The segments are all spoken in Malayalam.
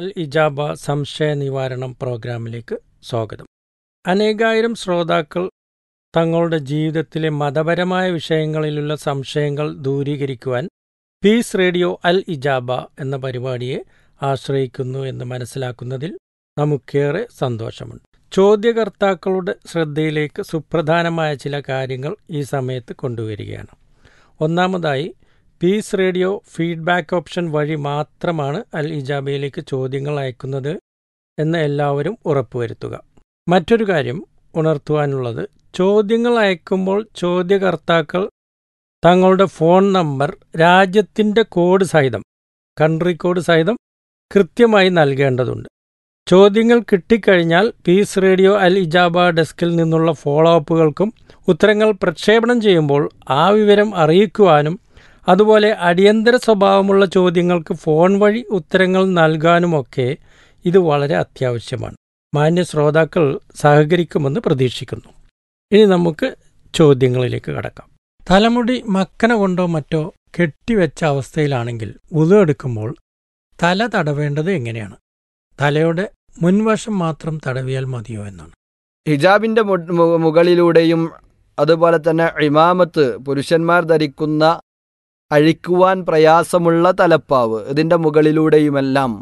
അൽ ഇജാബ സംശയ നിവാരണം പ്രോഗ്രാമിലേക്ക് സ്വാഗതം. അനേകായിരം ശ്രോതാക്കൾ തങ്ങളുടെ ജീവിതത്തിലെ മതപരമായ വിഷയങ്ങളിലുള്ള സംശയങ്ങൾ ദൂരീകരിക്കുവാൻ പീസ് റേഡിയോ അൽ ഇജാബ എന്ന പരിപാടിയെ ആശ്രയിക്കുന്നു എന്ന് മനസ്സിലാക്കുന്നതിൽ നമുക്കേറെ സന്തോഷമുണ്ട്. ചോദ്യകർത്താക്കളുടെ ശ്രദ്ധയിലേക്ക് സുപ്രധാനമായ ചില കാര്യങ്ങൾ ഈ സമയത്ത് കൊണ്ടുവരികയാണ്. ഒന്നാമതായി, പീസ് റേഡിയോ ഫീഡ്ബാക്ക് ഓപ്ഷൻ വഴി മാത്രമാണ് അൽ ഇജാബയിലേക്ക് ചോദ്യങ്ങൾ അയക്കുന്നത് എന്ന് എല്ലാവരും ഉറപ്പുവരുത്തുക. മറ്റൊരു കാര്യം ഉണർത്തുവാനുള്ളത്, ചോദ്യങ്ങൾ അയക്കുമ്പോൾ ചോദ്യകർത്താക്കൾ തങ്ങളുടെ ഫോൺ നമ്പർ രാജ്യത്തിൻ്റെ കോഡ് സഹിതം, കൺട്രി കോഡ് സഹിതം കൃത്യമായി നൽകേണ്ടതുണ്ട്. ചോദ്യങ്ങൾ കിട്ടിക്കഴിഞ്ഞാൽ പീസ് റേഡിയോ അൽ ഇജാബ ഡെസ്കിൽ നിന്നുള്ള ഫോളോ അപ്പുകൾക്കും ഉത്തരങ്ങൾ പ്രക്ഷേപണം ചെയ്യുമ്പോൾ ആ വിവരം അറിയിക്കുവാനും അതുപോലെ അടിയന്തര സ്വഭാവമുള്ള ചോദ്യങ്ങൾക്ക് ഫോൺ വഴി ഉത്തരങ്ങൾ നൽകാനുമൊക്കെ ഇത് വളരെ അത്യാവശ്യമാണ്. മാന്യ ശ്രോതാക്കൾ സഹകരിക്കുമെന്ന് പ്രതീക്ഷിക്കുന്നു. ഇനി നമുക്ക് ചോദ്യങ്ങളിലേക്ക് കടക്കാം. തലമുടി മക്കന കൊണ്ടോ മറ്റോ കെട്ടിവെച്ച അവസ്ഥയിലാണെങ്കിൽ വുളു എടുക്കുമ്പോൾ തല തടവേണ്ടത് എങ്ങനെയാണ്? തലയുടെ മുൻവശം മാത്രം തടവിയാൽ മതിയോ എന്നാണ്. ഹിജാബിൻ്റെ മുകളിലൂടെയും അതുപോലെ തന്നെ ഇമാമത്ത് പുരുഷന്മാർ ധരിക്കുന്ന അഴിക്കുവാൻ പ്രയാസമുള്ള തലപ്പാവ്, ഇതിൻ്റെ മുകളിലൂടെയുമെല്ലാം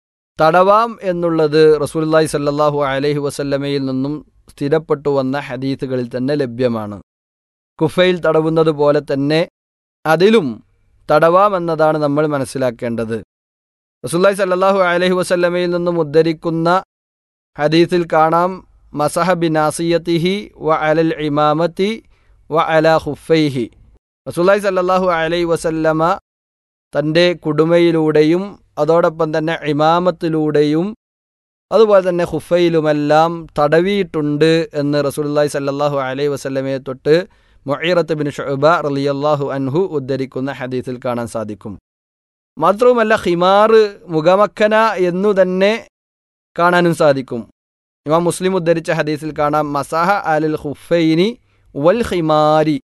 തടവാം എന്നുള്ളത് റസൂലുള്ളാഹി സ്വല്ലല്ലാഹു അലൈഹി വസല്ലമയിൽ നിന്നും സ്ഥിരപ്പെട്ടു വന്ന ഹദീസുകളിൽ തന്നെ ലഭ്യമാണ്. കുഫയിൽ തടവുന്നത് പോലെ തന്നെ അതിലും തടവാമെന്നതാണ് നമ്മൾ മനസ്സിലാക്കേണ്ടത്. റസൂലുള്ളാഹി സ്വല്ലല്ലാഹു അലൈഹി വസല്ലമയിൽ നിന്നും ഉദ്ധരിക്കുന്ന ഹദീസിൽ കാണാം, മസഹ ബിനാസിയതിഹി വ അലൽ ഇമാമതി വ അലാ ഖുഫൈഹി. റസൂലുള്ളാഹി സ്വല്ലല്ലാഹു അലൈഹി വസല്ലമ തൻ്റെ കുടുമയിലൂടെയും അതോടൊപ്പം തന്നെ ഇമാമത്തിലൂടെയും അതുപോലെ തന്നെ ഖുഫയിലുമെല്ലാം തടവിയിട്ടുണ്ട് എന്ന് റസൂലുള്ളാഹി സ്വല്ലല്ലാഹു അലൈഹി വസല്ലമയെ തൊട്ട് മുഈറത്ത് ബിൻ ശുഅബ റളിയല്ലാഹു അൻഹു ഉദ്ധരിക്കുന്ന ഹദീസിൽ കാണാൻ സാധിക്കും. മാത്രവുമല്ല, ഖിമാർ മുഖമക്കന എന്നു തന്നെ കാണാനും സാധിക്കും. ഇമാം മുസ്ലിം ഉദ്ധരിച്ച ഹദീസിൽ കാണാം, മസഹ അലൽ ഖുഫൈനി വൽ ഖിമാരി.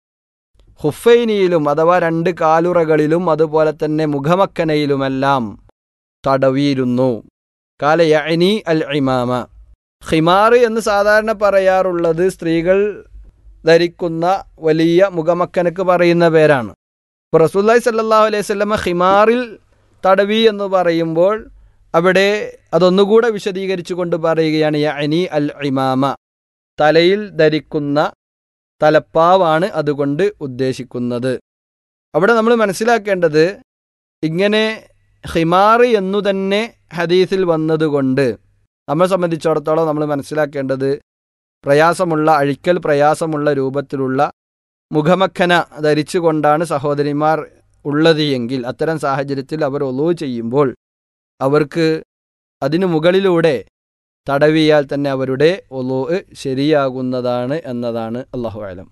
ഖുഫൈനിയിലും അഥവാ രണ്ട് കാലുറകളിലും അതുപോലെ തന്നെ മുഖമക്കനയിലുമെല്ലാം തടവിയിരുന്നു. കാല യഅനി അൽ ഇമാമ. ഖിമാർ എന്ന് സാധാരണ പറയാറുള്ളത് സ്ത്രീകൾ ധരിക്കുന്ന വലിയ മുഖമക്കനക്ക് പറയുന്ന പേരാണ്. ഇപ്പോൾ റസൂലുള്ളാഹി സ്വല്ലല്ലാഹു അലൈഹി വസല്ലമ ഖിമാറിൽ തടവി എന്ന് പറയുമ്പോൾ അവിടെ അതൊന്നുകൂടെ വിശദീകരിച്ചു കൊണ്ട് പറയുകയാണ്, യഅനി അൽ ഇമാമ, തലയിൽ ധരിക്കുന്ന തലപ്പാവാണ് അതുകൊണ്ട് ഉദ്ദേശിക്കുന്നത്. അവിടെ നമ്മൾ മനസ്സിലാക്കേണ്ടത്, ഇങ്ങനെ ഖിമാർ എന്നു തന്നെ ഹദീസിൽ വന്നതുകൊണ്ട് നമ്മെ സംബന്ധിച്ചിടത്തോളം നമ്മൾ മനസ്സിലാക്കേണ്ടത്, അഴിക്കൽ പ്രയാസമുള്ള രൂപത്തിലുള്ള മുഖമക്കന ധരിച്ചുകൊണ്ടാണ് സഹോദരിമാർ ഉള്ളത് എങ്കിൽ അത്തരം സാഹചര്യത്തിൽ അവർ ഒളൂ ചെയ്യുമ്പോൾ അവർക്ക് അതിനു മുകളിലൂടെ തടവിയാൽ തന്നെ അവരുടെ ഒളൂ ശരിയാകുന്നതാണ് എന്നതാണ്. അല്ലാഹു അലം.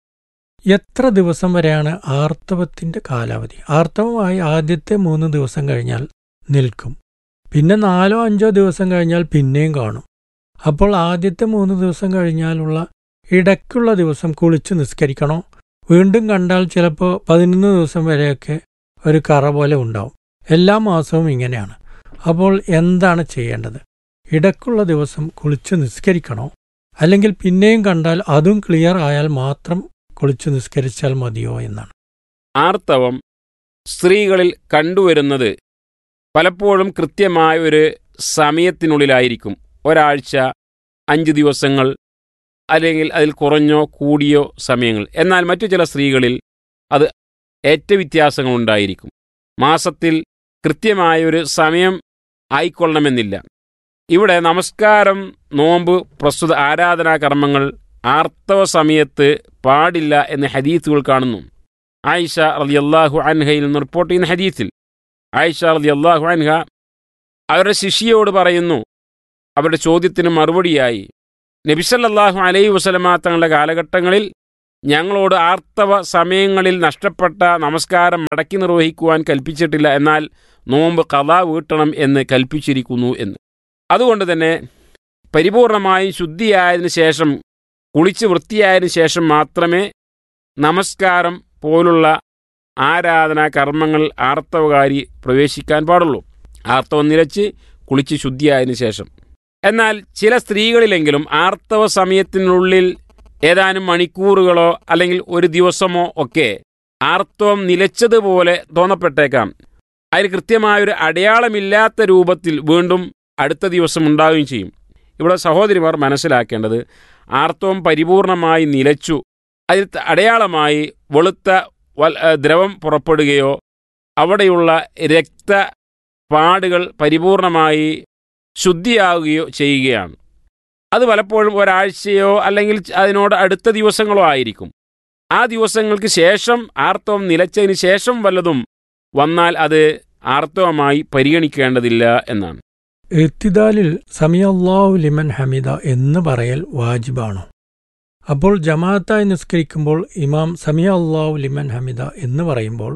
എത്ര ദിവസം വരെയാണ് ആർത്തവത്തിന്റെ കാലാവധി? ആർത്തവമായി ആദ്യത്തെ 3 ദിവസം കഴിഞ്ഞാൽ നിൽക്കും, പിന്നെ 4-5 ദിവസം കഴിഞ്ഞാൽ പിന്നെയും കാണും. അപ്പോൾ ആദ്യത്തെ 3 ദിവസം കഴിഞ്ഞാലുള്ള ഇടയ്ക്കുള്ള ദിവസം കുളിച്ച് നിസ്കരിക്കണോ? വീണ്ടും കണ്ടാൽ ചിലപ്പോൾ 11 ദിവസം വരെയൊക്കെ ഒരു കറ പോലെ ഉണ്ടാവും. എല്ലാ മാസവും ഇങ്ങനെയാണ്. അപ്പോൾ എന്താണ് ചെയ്യേണ്ടത്? ഇടയ്ക്കുള്ള ദിവസം കുളിച്ച് നിസ്കരിക്കണോ? അല്ലെങ്കിൽ പിന്നെയും കണ്ടാൽ അതും ക്ലിയർ ആയാൽ മാത്രം കുളിച്ച് നിസ്കരിച്ചാൽ മതിയോ എന്നാണ്. ആർത്തവം സ്ത്രീകളിൽ കണ്ടുവരുന്നത് പലപ്പോഴും കൃത്യമായ ഒരു സമയത്തിനുള്ളിലായിരിക്കും. ഒരാഴ്ച, 5 ദിവസങ്ങൾ, അല്ലെങ്കിൽ അതിൽ കുറഞ്ഞോ കൂടിയോ സമയങ്ങൾ. എന്നാൽ മറ്റു ചില സ്ത്രീകളിൽ അത് ഏറ്റവ്യത്യാസങ്ങളുണ്ടായിരിക്കും. മാസത്തിൽ കൃത്യമായൊരു സമയം ആയിക്കൊള്ളണമെന്നില്ല. ഇവിടെ നമസ്കാരം, നോമ്പ്, പ്രസ്തുത ആരാധനാകർമ്മങ്ങൾ ആർത്തവ സമയത്ത് പാടില്ല എന്ന് ഹദീസുകൾ കാണുന്നു. ആയിഷ റളിയല്ലാഹു അൻഹയിൽ നിന്ന് റിപ്പോർട്ട് ചെയ്യുന്ന ഹദീസിൽ ആയിഷ റളിയല്ലാഹു അൻഹ അവരുടെ ശിഷ്യയോട് പറയുന്നു, അവരുടെ ചോദ്യത്തിന് മറുപടിയായി, നബി സല്ലല്ലാഹു അലൈഹി വസല്ലമ തങ്ങളുടെ കാലഘട്ടങ്ങളിൽ ഞങ്ങളോട് ആർത്തവ സമയങ്ങളിൽ നഷ്ടപ്പെട്ട നമസ്കാരം മടക്കി നിർവഹിക്കുവാൻ കൽപ്പിച്ചിട്ടില്ല, എന്നാൽ നോമ്പ് ഖളാ വീട്ടണം എന്ന് കൽപ്പിച്ചിരിക്കുന്നു എന്ന്. അതുകൊണ്ട് തന്നെ പരിപൂർണമായും ശുദ്ധിയായതിനു ശേഷം, കുളിച്ച് വൃത്തിയായതിനു ശേഷം മാത്രമേ നമസ്കാരം പോലുള്ള ആരാധനാ കർമ്മങ്ങൾ ആർത്തവകാരി പ്രവേശിക്കാൻ പാടുള്ളൂ. ആർത്തവം നിലച്ച് കുളിച്ച് ശുദ്ധിയായതിനു ശേഷം. എന്നാൽ ചില സ്ത്രീകളിലെങ്കിലും ആർത്തവ സമയത്തിനുള്ളിൽ ഏതാനും മണിക്കൂറുകളോ അല്ലെങ്കിൽ ഒരു ദിവസമോ ഒക്കെ ആർത്തവം നിലച്ചതുപോലെ തോന്നപ്പെട്ടേക്കാം. അതിന് കൃത്യമായൊരു അടയാളമില്ലാത്ത രൂപത്തിൽ വീണ്ടും അടുത്ത ദിവസം ഉണ്ടാവുകയും ചെയ്യും. ഇവിടെ സഹോദരിമാർ മനസ്സിലാക്കേണ്ടത്, ആർത്തവം പരിപൂർണമായി നിലച്ചു, അതിൽ അടയാളമായി വെളുത്ത ദ്രവം പുറപ്പെടുകയോ അവിടെയുള്ള രക്തപാടുകൾ പരിപൂർണമായി ശുദ്ധിയാവുകയോ ചെയ്യുകയാണ്. അത് പലപ്പോഴും ഒരാഴ്ചയോ അല്ലെങ്കിൽ അതിനോട് അടുത്ത ദിവസങ്ങളോ ആയിരിക്കും. ആ ദിവസങ്ങൾക്ക് ശേഷം ആർത്തവം നിലച്ചതിന് ശേഷം വല്ലതും വന്നാൽ അത് ആർത്തവമായി പരിഗണിക്കേണ്ടതില്ല എന്നാണ്. ഇഅ്തിദാലിൽ സമിഅല്ലാഹു ലിമൻ ഹമിദ എന്ന് പറയൽ വാജിബാണോ? അപ്പോൾ ജമാഅത്തായി നിസ്കരിക്കുമ്പോൾ ഇമാം സമിഅല്ലാഹു ലിമൻ ഹമിദ എന്ന് പറയുമ്പോൾ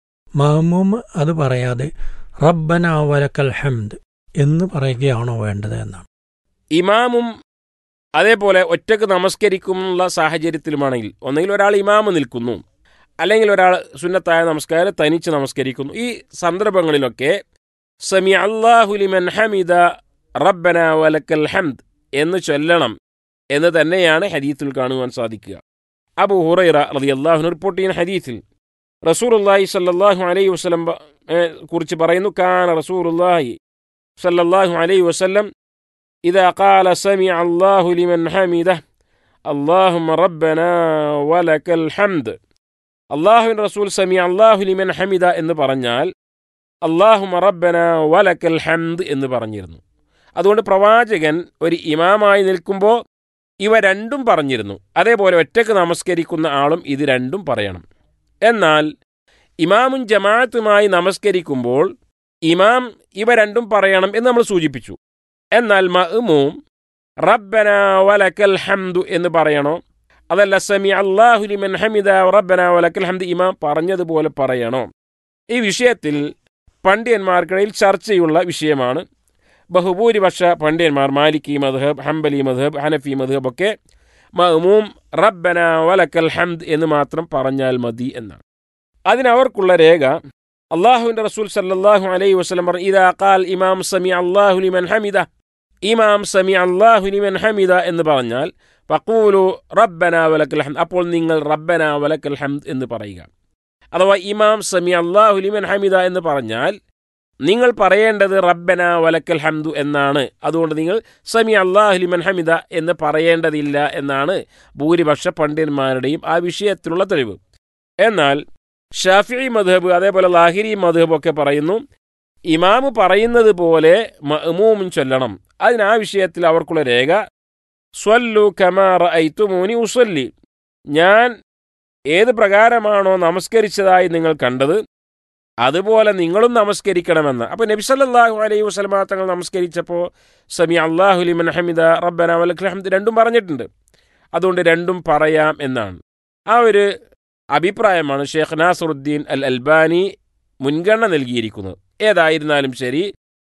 മഅ്മൂം അത് പറയാതെ റബ്ബനാ വലക്കൽ ഹംദ് എന്ന് പറയുകയാണോ വേണ്ടത് എന്നാണ്. ഇമാമും അതേപോലെ ഒറ്റക്ക് നമസ്കരിക്കുന്ന സാഹചര്യത്തിലുമാണെങ്കിൽ ഒന്നെങ്കിൽ ഒരാൾ ഇമാമ് നിൽക്കുന്നു, അല്ലെങ്കിൽ ഒരാൾ സുന്നത്തായ നമസ്കാരം തനിച്ച് നമസ്കരിക്കുന്നു. ഈ സന്ദർഭങ്ങളിലൊക്കെ സമിഅ അല്ലാഹു ലിമൻ ഹമിദ റബ്ബനാ വലക്കൽ ഹംദ് എന്ന് ചൊല്ലണം എന്ന് തന്നെയാണ് ഹദീസിൽ കാണുവാൻ സാധിക്കുക. അബൂ ഹുറൈറ റളിയല്ലാഹു അൻഹു റിപ്പോർട്ട് ചെയ്യുന്ന ഹദീസിൽ റസൂലുള്ളാഹി സ്വല്ലല്ലാഹു അലൈഹി വസല്ലം കുറിച്ച് പറയുന്നു, കാന റസൂലുള്ളാഹി സ്വല്ലല്ലാഹു അലൈഹി വസല്ലം ഇദാ ഖാല സമിഅ അല്ലാഹു ലിമൻ ഹമിദഹ് അല്ലാഹുമ്മ റബ്ബനാ വലക്കൽ ഹംദ്. അല്ലാഹുവിൻ്റെ റസൂൽ സമിഅ അല്ലാഹു ലിമൻ ഹമിദ എന്ന് പറഞ്ഞാൽ അല്ലാഹുമ്മ റബ്ബനാ വലക്കൽ ഹംദ് എന്ന് പറഞ്ഞിരുന്നു. അതുകൊണ്ട് പ്രവാചകൻ ഒരു ഇമാമായി നിൽക്കുമ്പോൾ ഇവ രണ്ടും പറഞ്ഞിരുന്നു. അതേപോലെ ഒറ്റക്ക് നമസ്കരിക്കുന്ന ആളും ഇത് രണ്ടും പറയണം. എന്നാൽ ഇമാമും ജമാഅത്തുമായി നമസ്കരിക്കുമ്പോൾ ഇമാം ഇവ രണ്ടും പറയണം എന്ന് നമ്മൾ സൂചിപ്പിച്ചു. എന്നാൽ മഅ്മൂം റബ്ബനാ വലക്കൽ ഹംദു എന്ന് പറയണോ, അതല്ല സമിഅ അല്ലാഹു ലിമൻ ഹമിദ റബ്ബനാ വലക്കൽ ഹംദ് ഇമാം പറഞ്ഞതുപോലെ പറയണോ? ഈ വിഷയത്തിൽ പണ്ഡിതന്മാർക്കിടയിൽ ചർച്ചയുള്ള വിഷയമാണ്. ബഹുഭൂരിപക്ഷ പണ്ഡിതന്മാർ മാലിക്കി മദ്ഹബ്, ഹംബലി മദ്ഹബ്, ഹനഫി മദ്ഹബ് ഒക്കെ മഅ്മൂം റബ്ബനാ വലക്കൽ ഹംദ് എന്ന് മാത്രം പറഞ്ഞാൽ മതി എന്നാണ്. അതിനവർക്കുള്ള രേഖ അല്ലാഹുവിൻ്റെ റസൂൽ സല്ലല്ലാഹു അലൈഹി വസല്ലം പറഞ്ഞു, ഇദാ ഖാൽ ഇമാം സമിഅ അല്ലാഹു ലിമൻ ഹമിദ, ഇമാം സമിഅ അല്ലാഹു ലിമൻ ഹമിദ എന്ന് പറഞ്ഞാൽ ഫഖൂലു റബ്ബനാ വലക്കൽ ഹംദ്, അപ്പോൾ നിങ്ങൾ റബ്ബനാ വലക്കൽ ഹംദ് എന്ന് പറയുക. അഥവാ ഇമാം സമിഅ അല്ലാഹു ലിമൻ ഹമിദ എന്ന് പറഞ്ഞാൽ നിങ്ങൾ പറയേണ്ടത് റബ്ബനാ വലക്കൽ ഹംദു എന്നാണ്. അതുകൊണ്ട് നിങ്ങൾ സമിഅ അല്ലാഹു ലിമൻ ഹമിദ എന്ന് പറയേണ്ടതില്ല എന്നാണ് ഭൂരിപക്ഷ പണ്ഡിതന്മാരുടെയും ആ വിഷയത്തിലുള്ള തെളിവ്. എന്നാൽ ഷാഫിഈ മദ്ഹബ് അതേപോലെ ലാഹിരി മദ്ഹബ് ഒക്കെ പറയുന്നു, ഇമാമ് പറയുന്നത് പോലെ മഅ്മൂമും ചൊല്ലണം. അതിന് ആ വിഷയത്തിൽ അവർക്കുള്ള രേഖ സ്വല്ലു കമാ റഅയ്തുമൂനി ഉസല്ലി, ഞാൻ ഏത് പ്രകാരമാണോ നമസ്കരിച്ചതായി നിങ്ങൾ കണ്ടത് അതുപോലെ നിങ്ങളും നമസ്കരിക്കണമെന്ന്. അപ്പോൾ നബി സല്ലല്ലാഹു അലൈഹി വസല്ലം തങ്ങൾ നമസ്കരിച്ചപ്പോൾ സമിഅ അല്ലാഹു ലിമൻ ഹമിദ റബ്ബനാ വലക്കൽ ഹംദ് രണ്ടും പറഞ്ഞിട്ടുണ്ട്. അതുകൊണ്ട് രണ്ടും പറയാം എന്നാണ്. ആ ഒരു അഭിപ്രായമാണ് ഷെയ്ഖ് നാസറുദ്ദീൻ അൽ അൽബാനി മുൻഗണന നൽകിയിരിക്കുന്നത്. ഏതായിരുന്നാലും ശരി,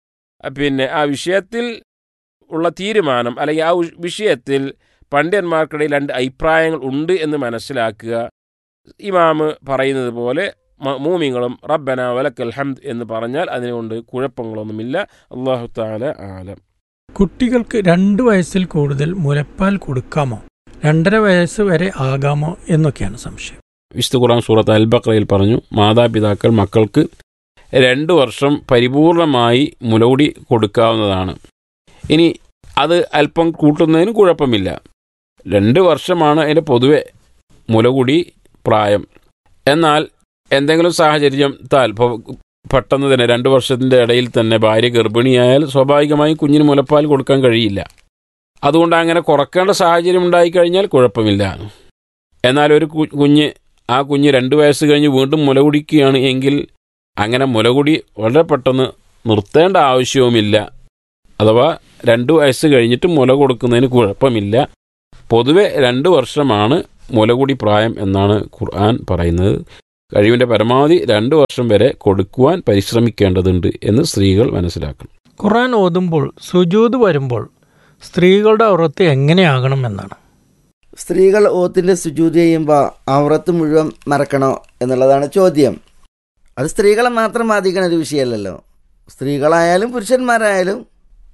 ആ വിഷയത്തിൽ ഉള്ള തീരുമാനം അല്ലെങ്കിൽ ആ വിഷയത്തിൽ പണ്ഡിതന്മാർക്കിടയിൽ രണ്ട് അഭിപ്രായങ്ങൾ ഉണ്ട് എന്ന് മനസ്സിലാക്കുക. ഇമാമ് പറയുന്നത് പോലെ മഅ്മൂമിങ്ങളും റബ്ബനാ വലക്കൽ ഹംദ് എന്ന് പറഞ്ഞാൽ അതിനുകൊണ്ട് കുഴപ്പങ്ങളൊന്നുമില്ല. അല്ലാഹു തആല ആലം. കുട്ടികൾക്ക് 2 വയസ്സിൽ കൂടുതൽ മുലപ്പാൽ കൊടുക്കാമോ? 2.5 വയസ്സ് വരെ ആകാമോ എന്നൊക്കെയാണ് സംശയം. വിശുദ്ധ ഖുർആൻ സൂറത്ത് അൽ ബഖറയിൽ പറഞ്ഞു, മാതാപിതാക്കൾ മക്കൾക്ക് 2 വർഷം പരിപൂർണമായി മുലകുടി കൊടുക്കാവുന്നതാണ്. ഇനി അത് അല്പം കൂട്ടുന്നതിന് കുഴപ്പമില്ല. 2 വർഷമാണ് അതിൻ്റെ പൊതുവെ മുലകുടി പ്രായം. എന്നാൽ എന്തെങ്കിലും സാഹചര്യത്താൽ പെട്ടെന്ന് തന്നെ 2 വർഷത്തിൻ്റെ ഇടയിൽ തന്നെ ഭാര്യ ഗർഭിണിയായാൽ സ്വാഭാവികമായും കുഞ്ഞിന് മുലപ്പാൽ കൊടുക്കാൻ കഴിയില്ല. അതുകൊണ്ട് അങ്ങനെ കുറക്കേണ്ട സാഹചര്യം ഉണ്ടായിക്കഴിഞ്ഞാൽ കുഴപ്പമില്ല. എന്നാൽ ഒരു കുഞ്ഞ് 2 വയസ്സ് കഴിഞ്ഞ് വീണ്ടും മുല കുടിക്കുകയാണ് എങ്കിൽ അങ്ങനെ മുലകുടി വളരെ പെട്ടെന്ന് നിർത്തേണ്ട ആവശ്യവുമില്ല. അഥവാ 2 വയസ്സ് കഴിഞ്ഞിട്ട് മുല കൊടുക്കുന്നതിന് കുഴപ്പമില്ല. പൊതുവെ 2 വർഷമാണ് മുലകുടി പ്രായം എന്നാണ് ഖുർആൻ പറയുന്നത്. കഴിവിൻ്റെ പരമാവധി 2 വർഷം വരെ കൊടുക്കുവാൻ പരിശ്രമിക്കേണ്ടതുണ്ട് എന്ന് സ്ത്രീകൾ മനസ്സിലാക്കണം. ഖുർആൻ ഓതുമ്പോൾ സുജൂദ് വരുമ്പോൾ സ്ത്രീകളുടെ ഔറത്ത് എങ്ങനെയാകണം എന്നാണ്. സ്ത്രീകൾ ഓത്തിൻ്റെ സുജൂദ് ചെയ്യുമ്പോൾ ഔറത്ത് മുഴുവൻ മറക്കണോ എന്നുള്ളതാണ് ചോദ്യം. അത് സ്ത്രീകളെ മാത്രം ബാധിക്കുന്ന ഒരു വിഷയമല്ലല്ലോ. സ്ത്രീകളായാലും പുരുഷന്മാരായാലും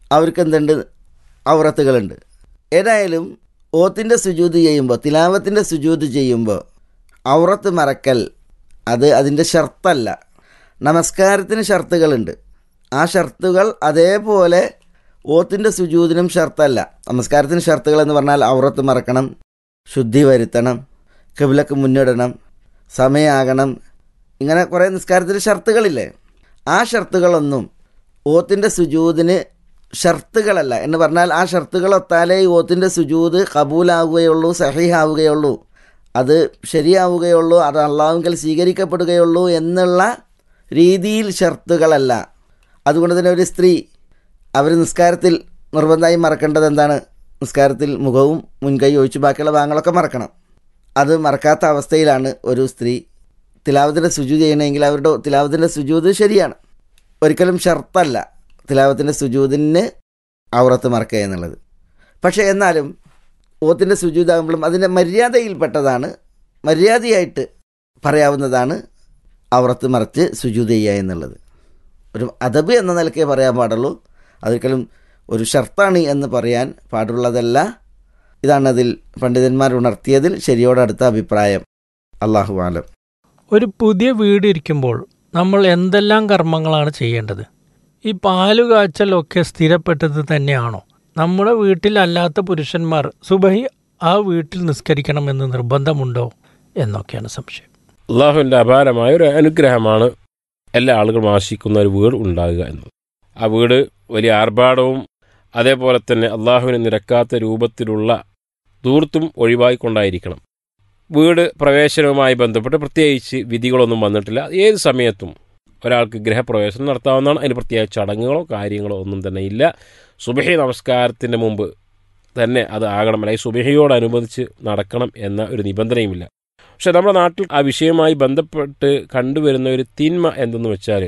അവർക്ക് എന്തുണ്ട്? ഔറത്തുകളുണ്ട്. ഏതായാലും ഓത്തിൻ്റെ സുജൂദ് ചെയ്യുമ്പോൾ, തിലാവത്തിൻ്റെ സുജൂദ് ചെയ്യുമ്പോൾ ഔറത്ത് മറക്കൽ അത് അതിൻ്റെ ഷർത്തല്ല. നമസ്കാരത്തിന് ഷർത്തുകളുണ്ട്. ആ ഷർത്തുകൾ അതേപോലെ ഓത്തിൻ്റെ സുജൂദിനും ഷർത്തല്ല. നമസ്കാരത്തിന് ഷർത്തുകൾ എന്ന് പറഞ്ഞാൽ ഔറത്ത് മറക്കണം, ശുദ്ധി വരുത്തണം, ഖിബ്ലക്ക് മുന്നിടണം, സമയാകണം, ഇങ്ങനെ കുറേ നിസ്കാരത്തിന് ഷർത്തുകളില്ലേ? ആ ഷർത്തുകളൊന്നും ഓത്തിൻ്റെ സുജൂദിന് ഷർത്തുകളല്ല. എന്ന് പറഞ്ഞാൽ ആ ഷർത്തുകളൊത്താലേ ഈ ഓത്തിൻ്റെ സുജൂദ് കബൂലാവുകയുള്ളൂ, സഹീഹാവുകയുള്ളൂ, അത് ശരിയാവുകയുള്ളൂ, അത് അള്ളാഹുവിങ്കൽ സ്വീകരിക്കപ്പെടുകയുള്ളൂ എന്നുള്ള രീതിയിൽ ഷർത്തുകളല്ല. അതുകൊണ്ട് തന്നെ ഒരു സ്ത്രീ അവർ നിസ്കാരത്തിൽ നിർബന്ധമായും മറക്കേണ്ടത് എന്താണ്? നിസ്കാരത്തിൽ മുഖവും മുൻകൈ ഒഴിച്ച് ബാക്കിയുള്ള ഭാഗങ്ങളൊക്കെ മറക്കണം. അത് മറക്കാത്ത അവസ്ഥയിലാണ് ഒരു സ്ത്രീ തിലാവത്തിൻ്റെ സുജൂദ് ചെയ്യണമെങ്കിൽ അവരുടെ തിലാവത്തിൻ്റെ സുജൂദ് ശരിയാണ്. ഒരിക്കലും ഷർത്തല്ല തിലാവത്തിൻ്റെ സുജൂദിന് ഔറത്ത് മറക്കുക എന്നുള്ളത്. പക്ഷേ എന്നാലും ഓത്തിൻ്റെ സുജൂദാകുമ്പോഴും അതിൻ്റെ മര്യാദയിൽപ്പെട്ടതാണ്, മര്യാദയായിട്ട് പറയാവുന്നതാണ് ഔറത്ത് മറച്ച് സുജൂദ് ചെയ്യുക എന്നുള്ളത്. ഒരു അദബ് എന്ന നിലക്കേ പറയാൻ പാടുള്ളൂ, അതൊരിക്കലും ഒരു ഷർത്താണ് എന്ന് പറയാൻ പാടുള്ളതല്ല. ഇതാണ് അതിൽ പണ്ഡിതന്മാർ ഉണർത്തിയതിൽ ശരിയോടടുത്ത അഭിപ്രായം. അല്ലാഹു ആലം. ഒരു പുതിയ വീട് ഇരിക്കുമ്പോൾ നമ്മൾ എന്തെല്ലാം കർമ്മങ്ങളാണ് ചെയ്യേണ്ടത്? ഈ പാലുകാച്ചലൊക്കെ സ്ഥിരപ്പെട്ടത് തന്നെയാണോ? നമ്മുടെ വീട്ടിലല്ലാത്ത പുരുഷന്മാർ സുബഹി ആ വീട്ടിൽ നിസ്കരിക്കണമെന്ന് നിർബന്ധമുണ്ടോ എന്നൊക്കെയാണ് സംശയം. അള്ളാഹുവിൻ്റെ അപാരമായ ഒരു അനുഗ്രഹമാണ് എല്ലാ ആളുകളും ആശിക്കുന്ന ഒരു വീട് ഉണ്ടാകുക എന്നത്. ആ വീട് വലിയ ആർഭാടവും അതേപോലെ തന്നെ അള്ളാഹുവിന് നിരക്കാത്ത രൂപത്തിലുള്ള ധൂർത്തും ഒഴിവായിക്കൊണ്ടായിരിക്കണം. വീട് പ്രവേശനവുമായി ബന്ധപ്പെട്ട് പ്രത്യേകിച്ച് വിധികളൊന്നും വന്നിട്ടില്ല. ഏത് സമയത്തും ഒരാൾക്ക് ഗൃഹപ്രവേശനം നടത്താവുന്നതാണ്. അതിന് പ്രത്യേക ചടങ്ങുകളോ കാര്യങ്ങളോ ഒന്നും തന്നെ ഇല്ല. സുബഹി നമസ്കാരത്തിൻ്റെ മുമ്പ് തന്നെ അത് ആകണം, അല്ലെങ്കിൽ സുബഹിയോടനുബന്ധിച്ച് നടക്കണം എന്ന ഒരു നിബന്ധനയുമില്ല. പക്ഷെ നമ്മുടെ നാട്ടിൽ ആ വിഷയവുമായി ബന്ധപ്പെട്ട് കണ്ടുവരുന്ന ഒരു തിന്മ എന്തെന്ന് വെച്ചാൽ,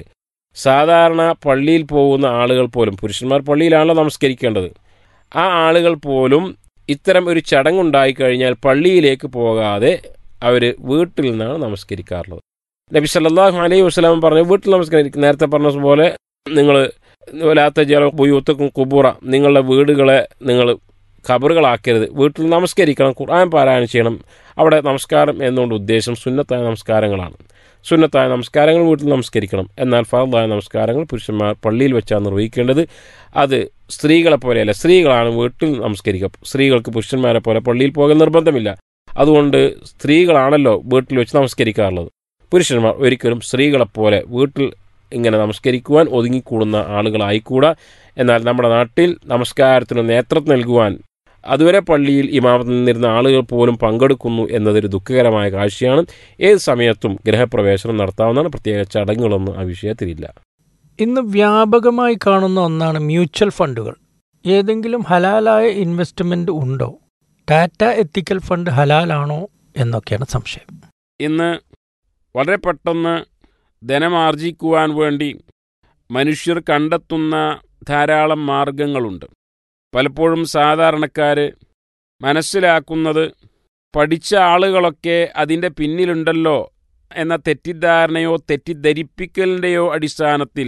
സാധാരണ പള്ളിയിൽ പോകുന്ന ആളുകൾ പോലും, പുരുഷന്മാർ പള്ളിയിലാണല്ലോ നമസ്കരിക്കേണ്ടത്, ആ ആളുകൾ പോലും ഇത്തരം ഒരു ചടങ്ങുണ്ടായിക്കഴിഞ്ഞാൽ പള്ളിയിലേക്ക് പോകാതെ അവർ വീട്ടിൽ നിന്നാണ് നമസ്കരിക്കാറുള്ളത്. നബി സല്ലല്ലാഹു അലൈഹി വസല്ലം പറഞ്ഞു, വീട്ടിൽ നമസ്കരിക്കും. നേരത്തെ പറഞ്ഞ പോലെ നിങ്ങൾ വലാത്ത ജല ബുയൂത്തക്കും കുബൂറ, നിങ്ങളുടെ വീടുകളെ നിങ്ങൾ ഖബറുകളാക്കരുത്, വീട്ടിൽ നമസ്കരിക്കണം, ഖുർആൻ പാരായണം ചെയ്യണം. അവിടെ നമസ്കാരം എന്നുകൊണ്ട് ഉദ്ദേശം സുന്നത്തായ നമസ്കാരങ്ങളാണ്. സുന്നത്തായ നമസ്കാരങ്ങൾ വീട്ടിൽ നമസ്കരിക്കണം. എന്നാൽ ഫർദായ നമസ്കാരങ്ങൾ പുരുഷന്മാർ പള്ളിയിൽ വെച്ചാണ് നിർവഹിക്കേണ്ടത്. അത് സ്ത്രീകളെ പോലെയല്ല, സ്ത്രീകളാണ് വീട്ടിൽ നമസ്കരിക്കുക. സ്ത്രീകൾക്ക് പുരുഷന്മാരെ പോലെ പള്ളിയിൽ പോകാൻ നിർബന്ധമില്ല. അതുകൊണ്ട് സ്ത്രീകളാണല്ലോ വീട്ടിൽ വെച്ച് നമസ്കരിക്കാറുള്ളത്. പുരുഷന്മാർ ഒരിക്കലും സ്ത്രീകളെപ്പോലെ വീട്ടിൽ ഇങ്ങനെ നമസ്കരിക്കുവാൻ ഒതുങ്ങിക്കൂടുന്ന ആളുകളായിക്കൂടാ. എന്നാൽ നമ്മുടെ നാട്ടിൽ നമസ്കാരത്തിന് നേതൃത്വം നൽകുവാൻ അതുവരെ പള്ളിയിൽ ഇമാമത്തിൽ നിന്നിരുന്ന ആളുകൾ പോലും പങ്കെടുക്കുന്നു എന്നതൊരു ദുഃഖകരമായ കാഴ്ചയാണ്. ഏത് സമയത്തും ഗൃഹപ്രവേശനം നടത്താവുന്നതാണ്. പ്രത്യേക ചടങ്ങുകളൊന്നും ആ വിഷയത്തിലില്ല. ഇന്ന് വ്യാപകമായി കാണുന്ന ഒന്നാണ് മ്യൂച്വൽ ഫണ്ടുകൾ. ഏതെങ്കിലും ഹലാലായ ഇൻവെസ്റ്റ്മെൻറ്റ് ഉണ്ടോ? ടാറ്റ എത്തിക്കൽ ഫണ്ട് ഹലാലാണോ എന്നൊക്കെയാണ് സംശയം. ഇന്ന് വളരെ പെട്ടെന്ന് ധനമാർജിക്കുവാൻ വേണ്ടി മനുഷ്യർ കണ്ടെത്തുന്ന ധാരാളം മാർഗങ്ങളുണ്ട്. പലപ്പോഴും സാധാരണക്കാർ മനസ്സിലാക്കുന്നത് പഠിച്ച ആളുകളൊക്കെ അതിൻ്റെ പിന്നിലുണ്ടല്ലോ എന്ന തെറ്റിദ്ധാരണയോ തെറ്റിദ്ധരിപ്പിക്കലിൻ്റെയോ അടിസ്ഥാനത്തിൽ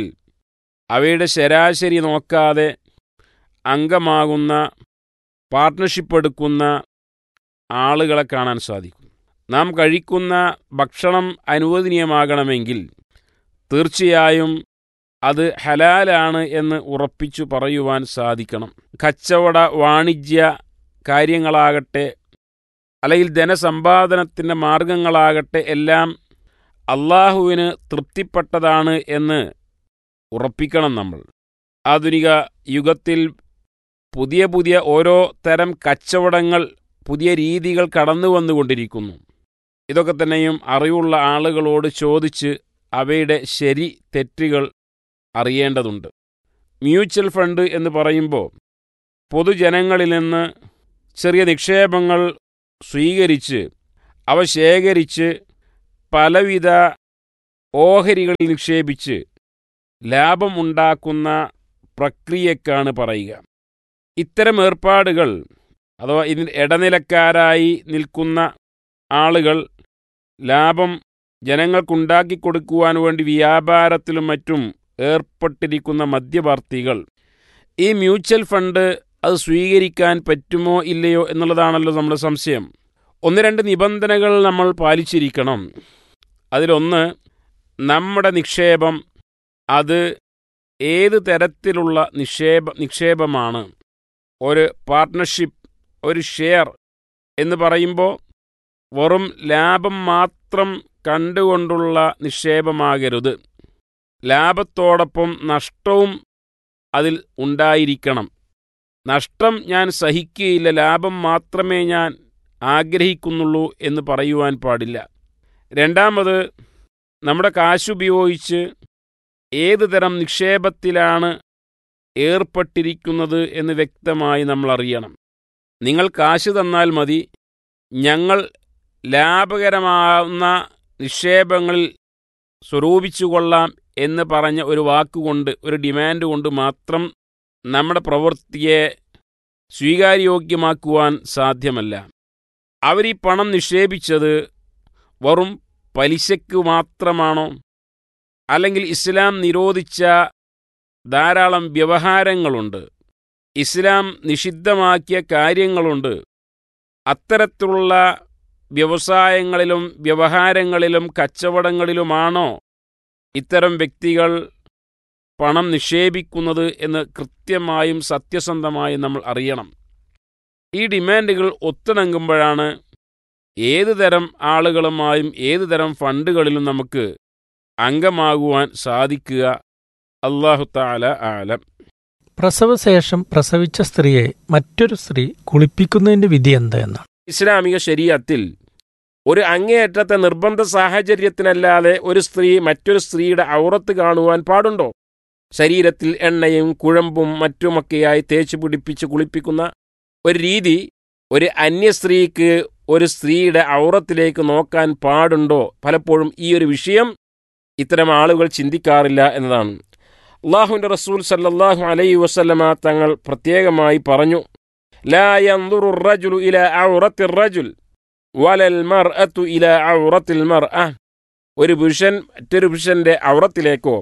അവയുടെ ശരാശരി നോക്കാതെ അംഗമാകുന്ന, പാർട്ട്ണർഷിപ്പ് എടുക്കുന്ന ആളുകളെ കാണാൻ സാധിക്കും. നാം കഴിക്കുന്ന ഭക്ഷണം അനുവദനീയമാകണമെങ്കിൽ തീർച്ചയായും അത് ഹലാലാണ് എന്ന് ഉറപ്പിച്ചു പറയുവാൻ സാധിക്കണം. കച്ചവട വാണിജ്യ കാര്യങ്ങളാകട്ടെ, അല്ലെങ്കിൽ ധനസമ്പാദനത്തിൻ്റെ മാർഗങ്ങളാകട്ടെ, എല്ലാം അള്ളാഹുവിന് തൃപ്തിപ്പെട്ടതാണ് എന്ന് ഉറപ്പിക്കണം നമ്മൾ. ആധുനിക യുഗത്തിൽ പുതിയ പുതിയ ഓരോ തരം കച്ചവടങ്ങൾ, പുതിയ രീതികൾ കടന്നു വന്നുകൊണ്ടിരിക്കുന്നു. ഇതൊക്കെ തന്നെയും അറിവുള്ള ആളുകളോട് ചോദിച്ച് അവയുടെ ശരി തെറ്റുകൾ അറിയേണ്ടതുണ്ട്. മ്യൂച്വൽ ഫണ്ട് എന്ന് പറയുമ്പോൾ പൊതുജനങ്ങളിൽ നിന്ന് ചെറിയ നിക്ഷേപങ്ങൾ സ്വീകരിച്ച് അവ ശേഖരിച്ച് പലവിധ ഓഹരികളിൽ നിക്ഷേപിച്ച് ലാഭം ഉണ്ടാക്കുന്ന പ്രക്രിയക്കാണ് പറയുക. ഇത്തരം ഏർപ്പാടുകൾ അഥവാ ഇതിൽ ഇടനിലക്കാരായി നിൽക്കുന്ന ആളുകൾ, ലാഭം ജനങ്ങൾക്കുണ്ടാക്കി കൊടുക്കുവാൻ വേണ്ടി വ്യാപാരത്തിലും മറ്റും ഏർപ്പെട്ടിരിക്കുന്ന മധ്യവർത്തികൾ, ഈ മ്യൂച്വൽ ഫണ്ട് അത് സ്വീകരിക്കാൻ പറ്റുമോ ഇല്ലയോ എന്നുള്ളതാണല്ലോ നമ്മുടെ സംശയം. 1-2 നിബന്ധനകൾ നമ്മൾ പാലിച്ചിരിക്കണം. അതിലൊന്ന്, നമ്മുടെ നിക്ഷേപം അത് ഏത് തരത്തിലുള്ള നിക്ഷേപമാണ്. ഒരു പാർട്ട്ണർഷിപ്പ്, ഒരു ഷെയർ എന്ന് പറയുമ്പോൾ വെറും ലാഭം മാത്രം കണ്ടുകൊണ്ടുള്ള നിക്ഷേപമാകരുത്. ലാഭത്തോടൊപ്പം നഷ്ടവും അതിൽ ഉണ്ടായിരിക്കണം. നഷ്ടം ഞാൻ സഹിക്കുകയില്ല, ലാഭം മാത്രമേ ഞാൻ ആഗ്രഹിക്കുന്നുള്ളൂ എന്ന് പറയുവാൻ പാടില്ല. രണ്ടാമത്, നമ്മുടെ കാശുപയോഗിച്ച് ഏത് തരം നിക്ഷേപത്തിലാണ് ഏർപ്പെട്ടിരിക്കുന്നത് എന്ന് വ്യക്തമായി നമ്മൾ അറിയണം. നിങ്ങൾ കാശ് തന്നാൽ മതി, ഞങ്ങൾ ലാഭകരമാവുന്ന നിക്ഷേപങ്ങളിൽ സ്വരൂപിച്ചു കൊള്ളാം എന്ന് പറഞ്ഞ ഒരു വാക്കുകൊണ്ട്, ഒരു ഡിമാൻഡ് കൊണ്ട് മാത്രം നമ്മുടെ പ്രവൃത്തിയെ സ്വീകാര്യോഗ്യമാക്കുവാൻ സാധ്യമല്ല. അവർ ഈ പണം നിക്ഷേപിച്ചത് വെറും പലിശയ്ക്ക് മാത്രമാണോ? അല്ലെങ്കിൽ ഇസ്ലാം നിരോധിച്ച ധാരാളം വ്യവഹാരങ്ങളുണ്ട്, ഇസ്ലാം നിഷിദ്ധമാക്കിയ കാര്യങ്ങളുണ്ട്. അത്തരത്തിലുള്ള വ്യവസായങ്ങളിലും വ്യവഹാരങ്ങളിലും കച്ചവടങ്ങളിലുമാണോ ഇത്തരം വ്യക്തികൾ പണം നിക്ഷേപിക്കുന്നത് എന്ന് കൃത്യമായും സത്യസന്ധമായും നമ്മൾ അറിയണം. ഈ ഡിമാൻഡുകൾ ഒത്തിണങ്ങുമ്പോഴാണ് ഏത് തരം ആളുകളുമായും ഏത് തരം ഫണ്ടുകളിലും നമുക്ക് അംഗമാകുവാൻ സാധിക്കുക. അല്ലാഹു തആല ആലം. പ്രസവശേഷം പ്രസവിച്ച സ്ത്രീയെ മറ്റൊരു സ്ത്രീ കുളിപ്പിക്കുന്നതിന്റെ വിധി എന്താണെന്നാണ്? ഇസ്ലാമിക ശരീഅത്തിൽ ഒരു അങ്ങേയറ്റത്തെ നിർബന്ധ സാഹചര്യത്തിനല്ലാതെ ഒരു സ്ത്രീ മറ്റൊരു സ്ത്രീയുടെ ഔറത്ത് കാണുവാൻ പാടുണ്ടോ? ശരീരത്തിൽ എണ്ണയും കുഴമ്പും മറ്റുമൊക്കെയായി തേച്ച് പിടിപ്പിച്ച് കുളിപ്പിക്കുന്ന ഒരു രീതി ഒരു അന്യ സ്ത്രീക്ക് ഒരു സ്ത്രീയുടെ ഔറത്തിലേക്ക് നോക്കാൻ പാടുണ്ടോ? പലപ്പോഴും ഈ ഒരു വിഷയം ഇത്തരം ആളുകൾ ചിന്തിക്കാറില്ല എന്നതാണ്. അല്ലാഹുവിൻ്റെ റസൂൽ സല്ലല്ലാഹു അലൈഹി വസല്ലമ തങ്ങൾ പ്രത്യേകമായി പറഞ്ഞു, ലാ യൻദുറു റജുലു ഇലാ ഔറത്തി റജുൽ വലൽ മർഅതു ഇലാ ഔറത്തിൽ മർഅ. ഒരു പുരുഷൻ മറ്റൊരു പുരുഷന്റെ ഔറത്തിലേക്കോ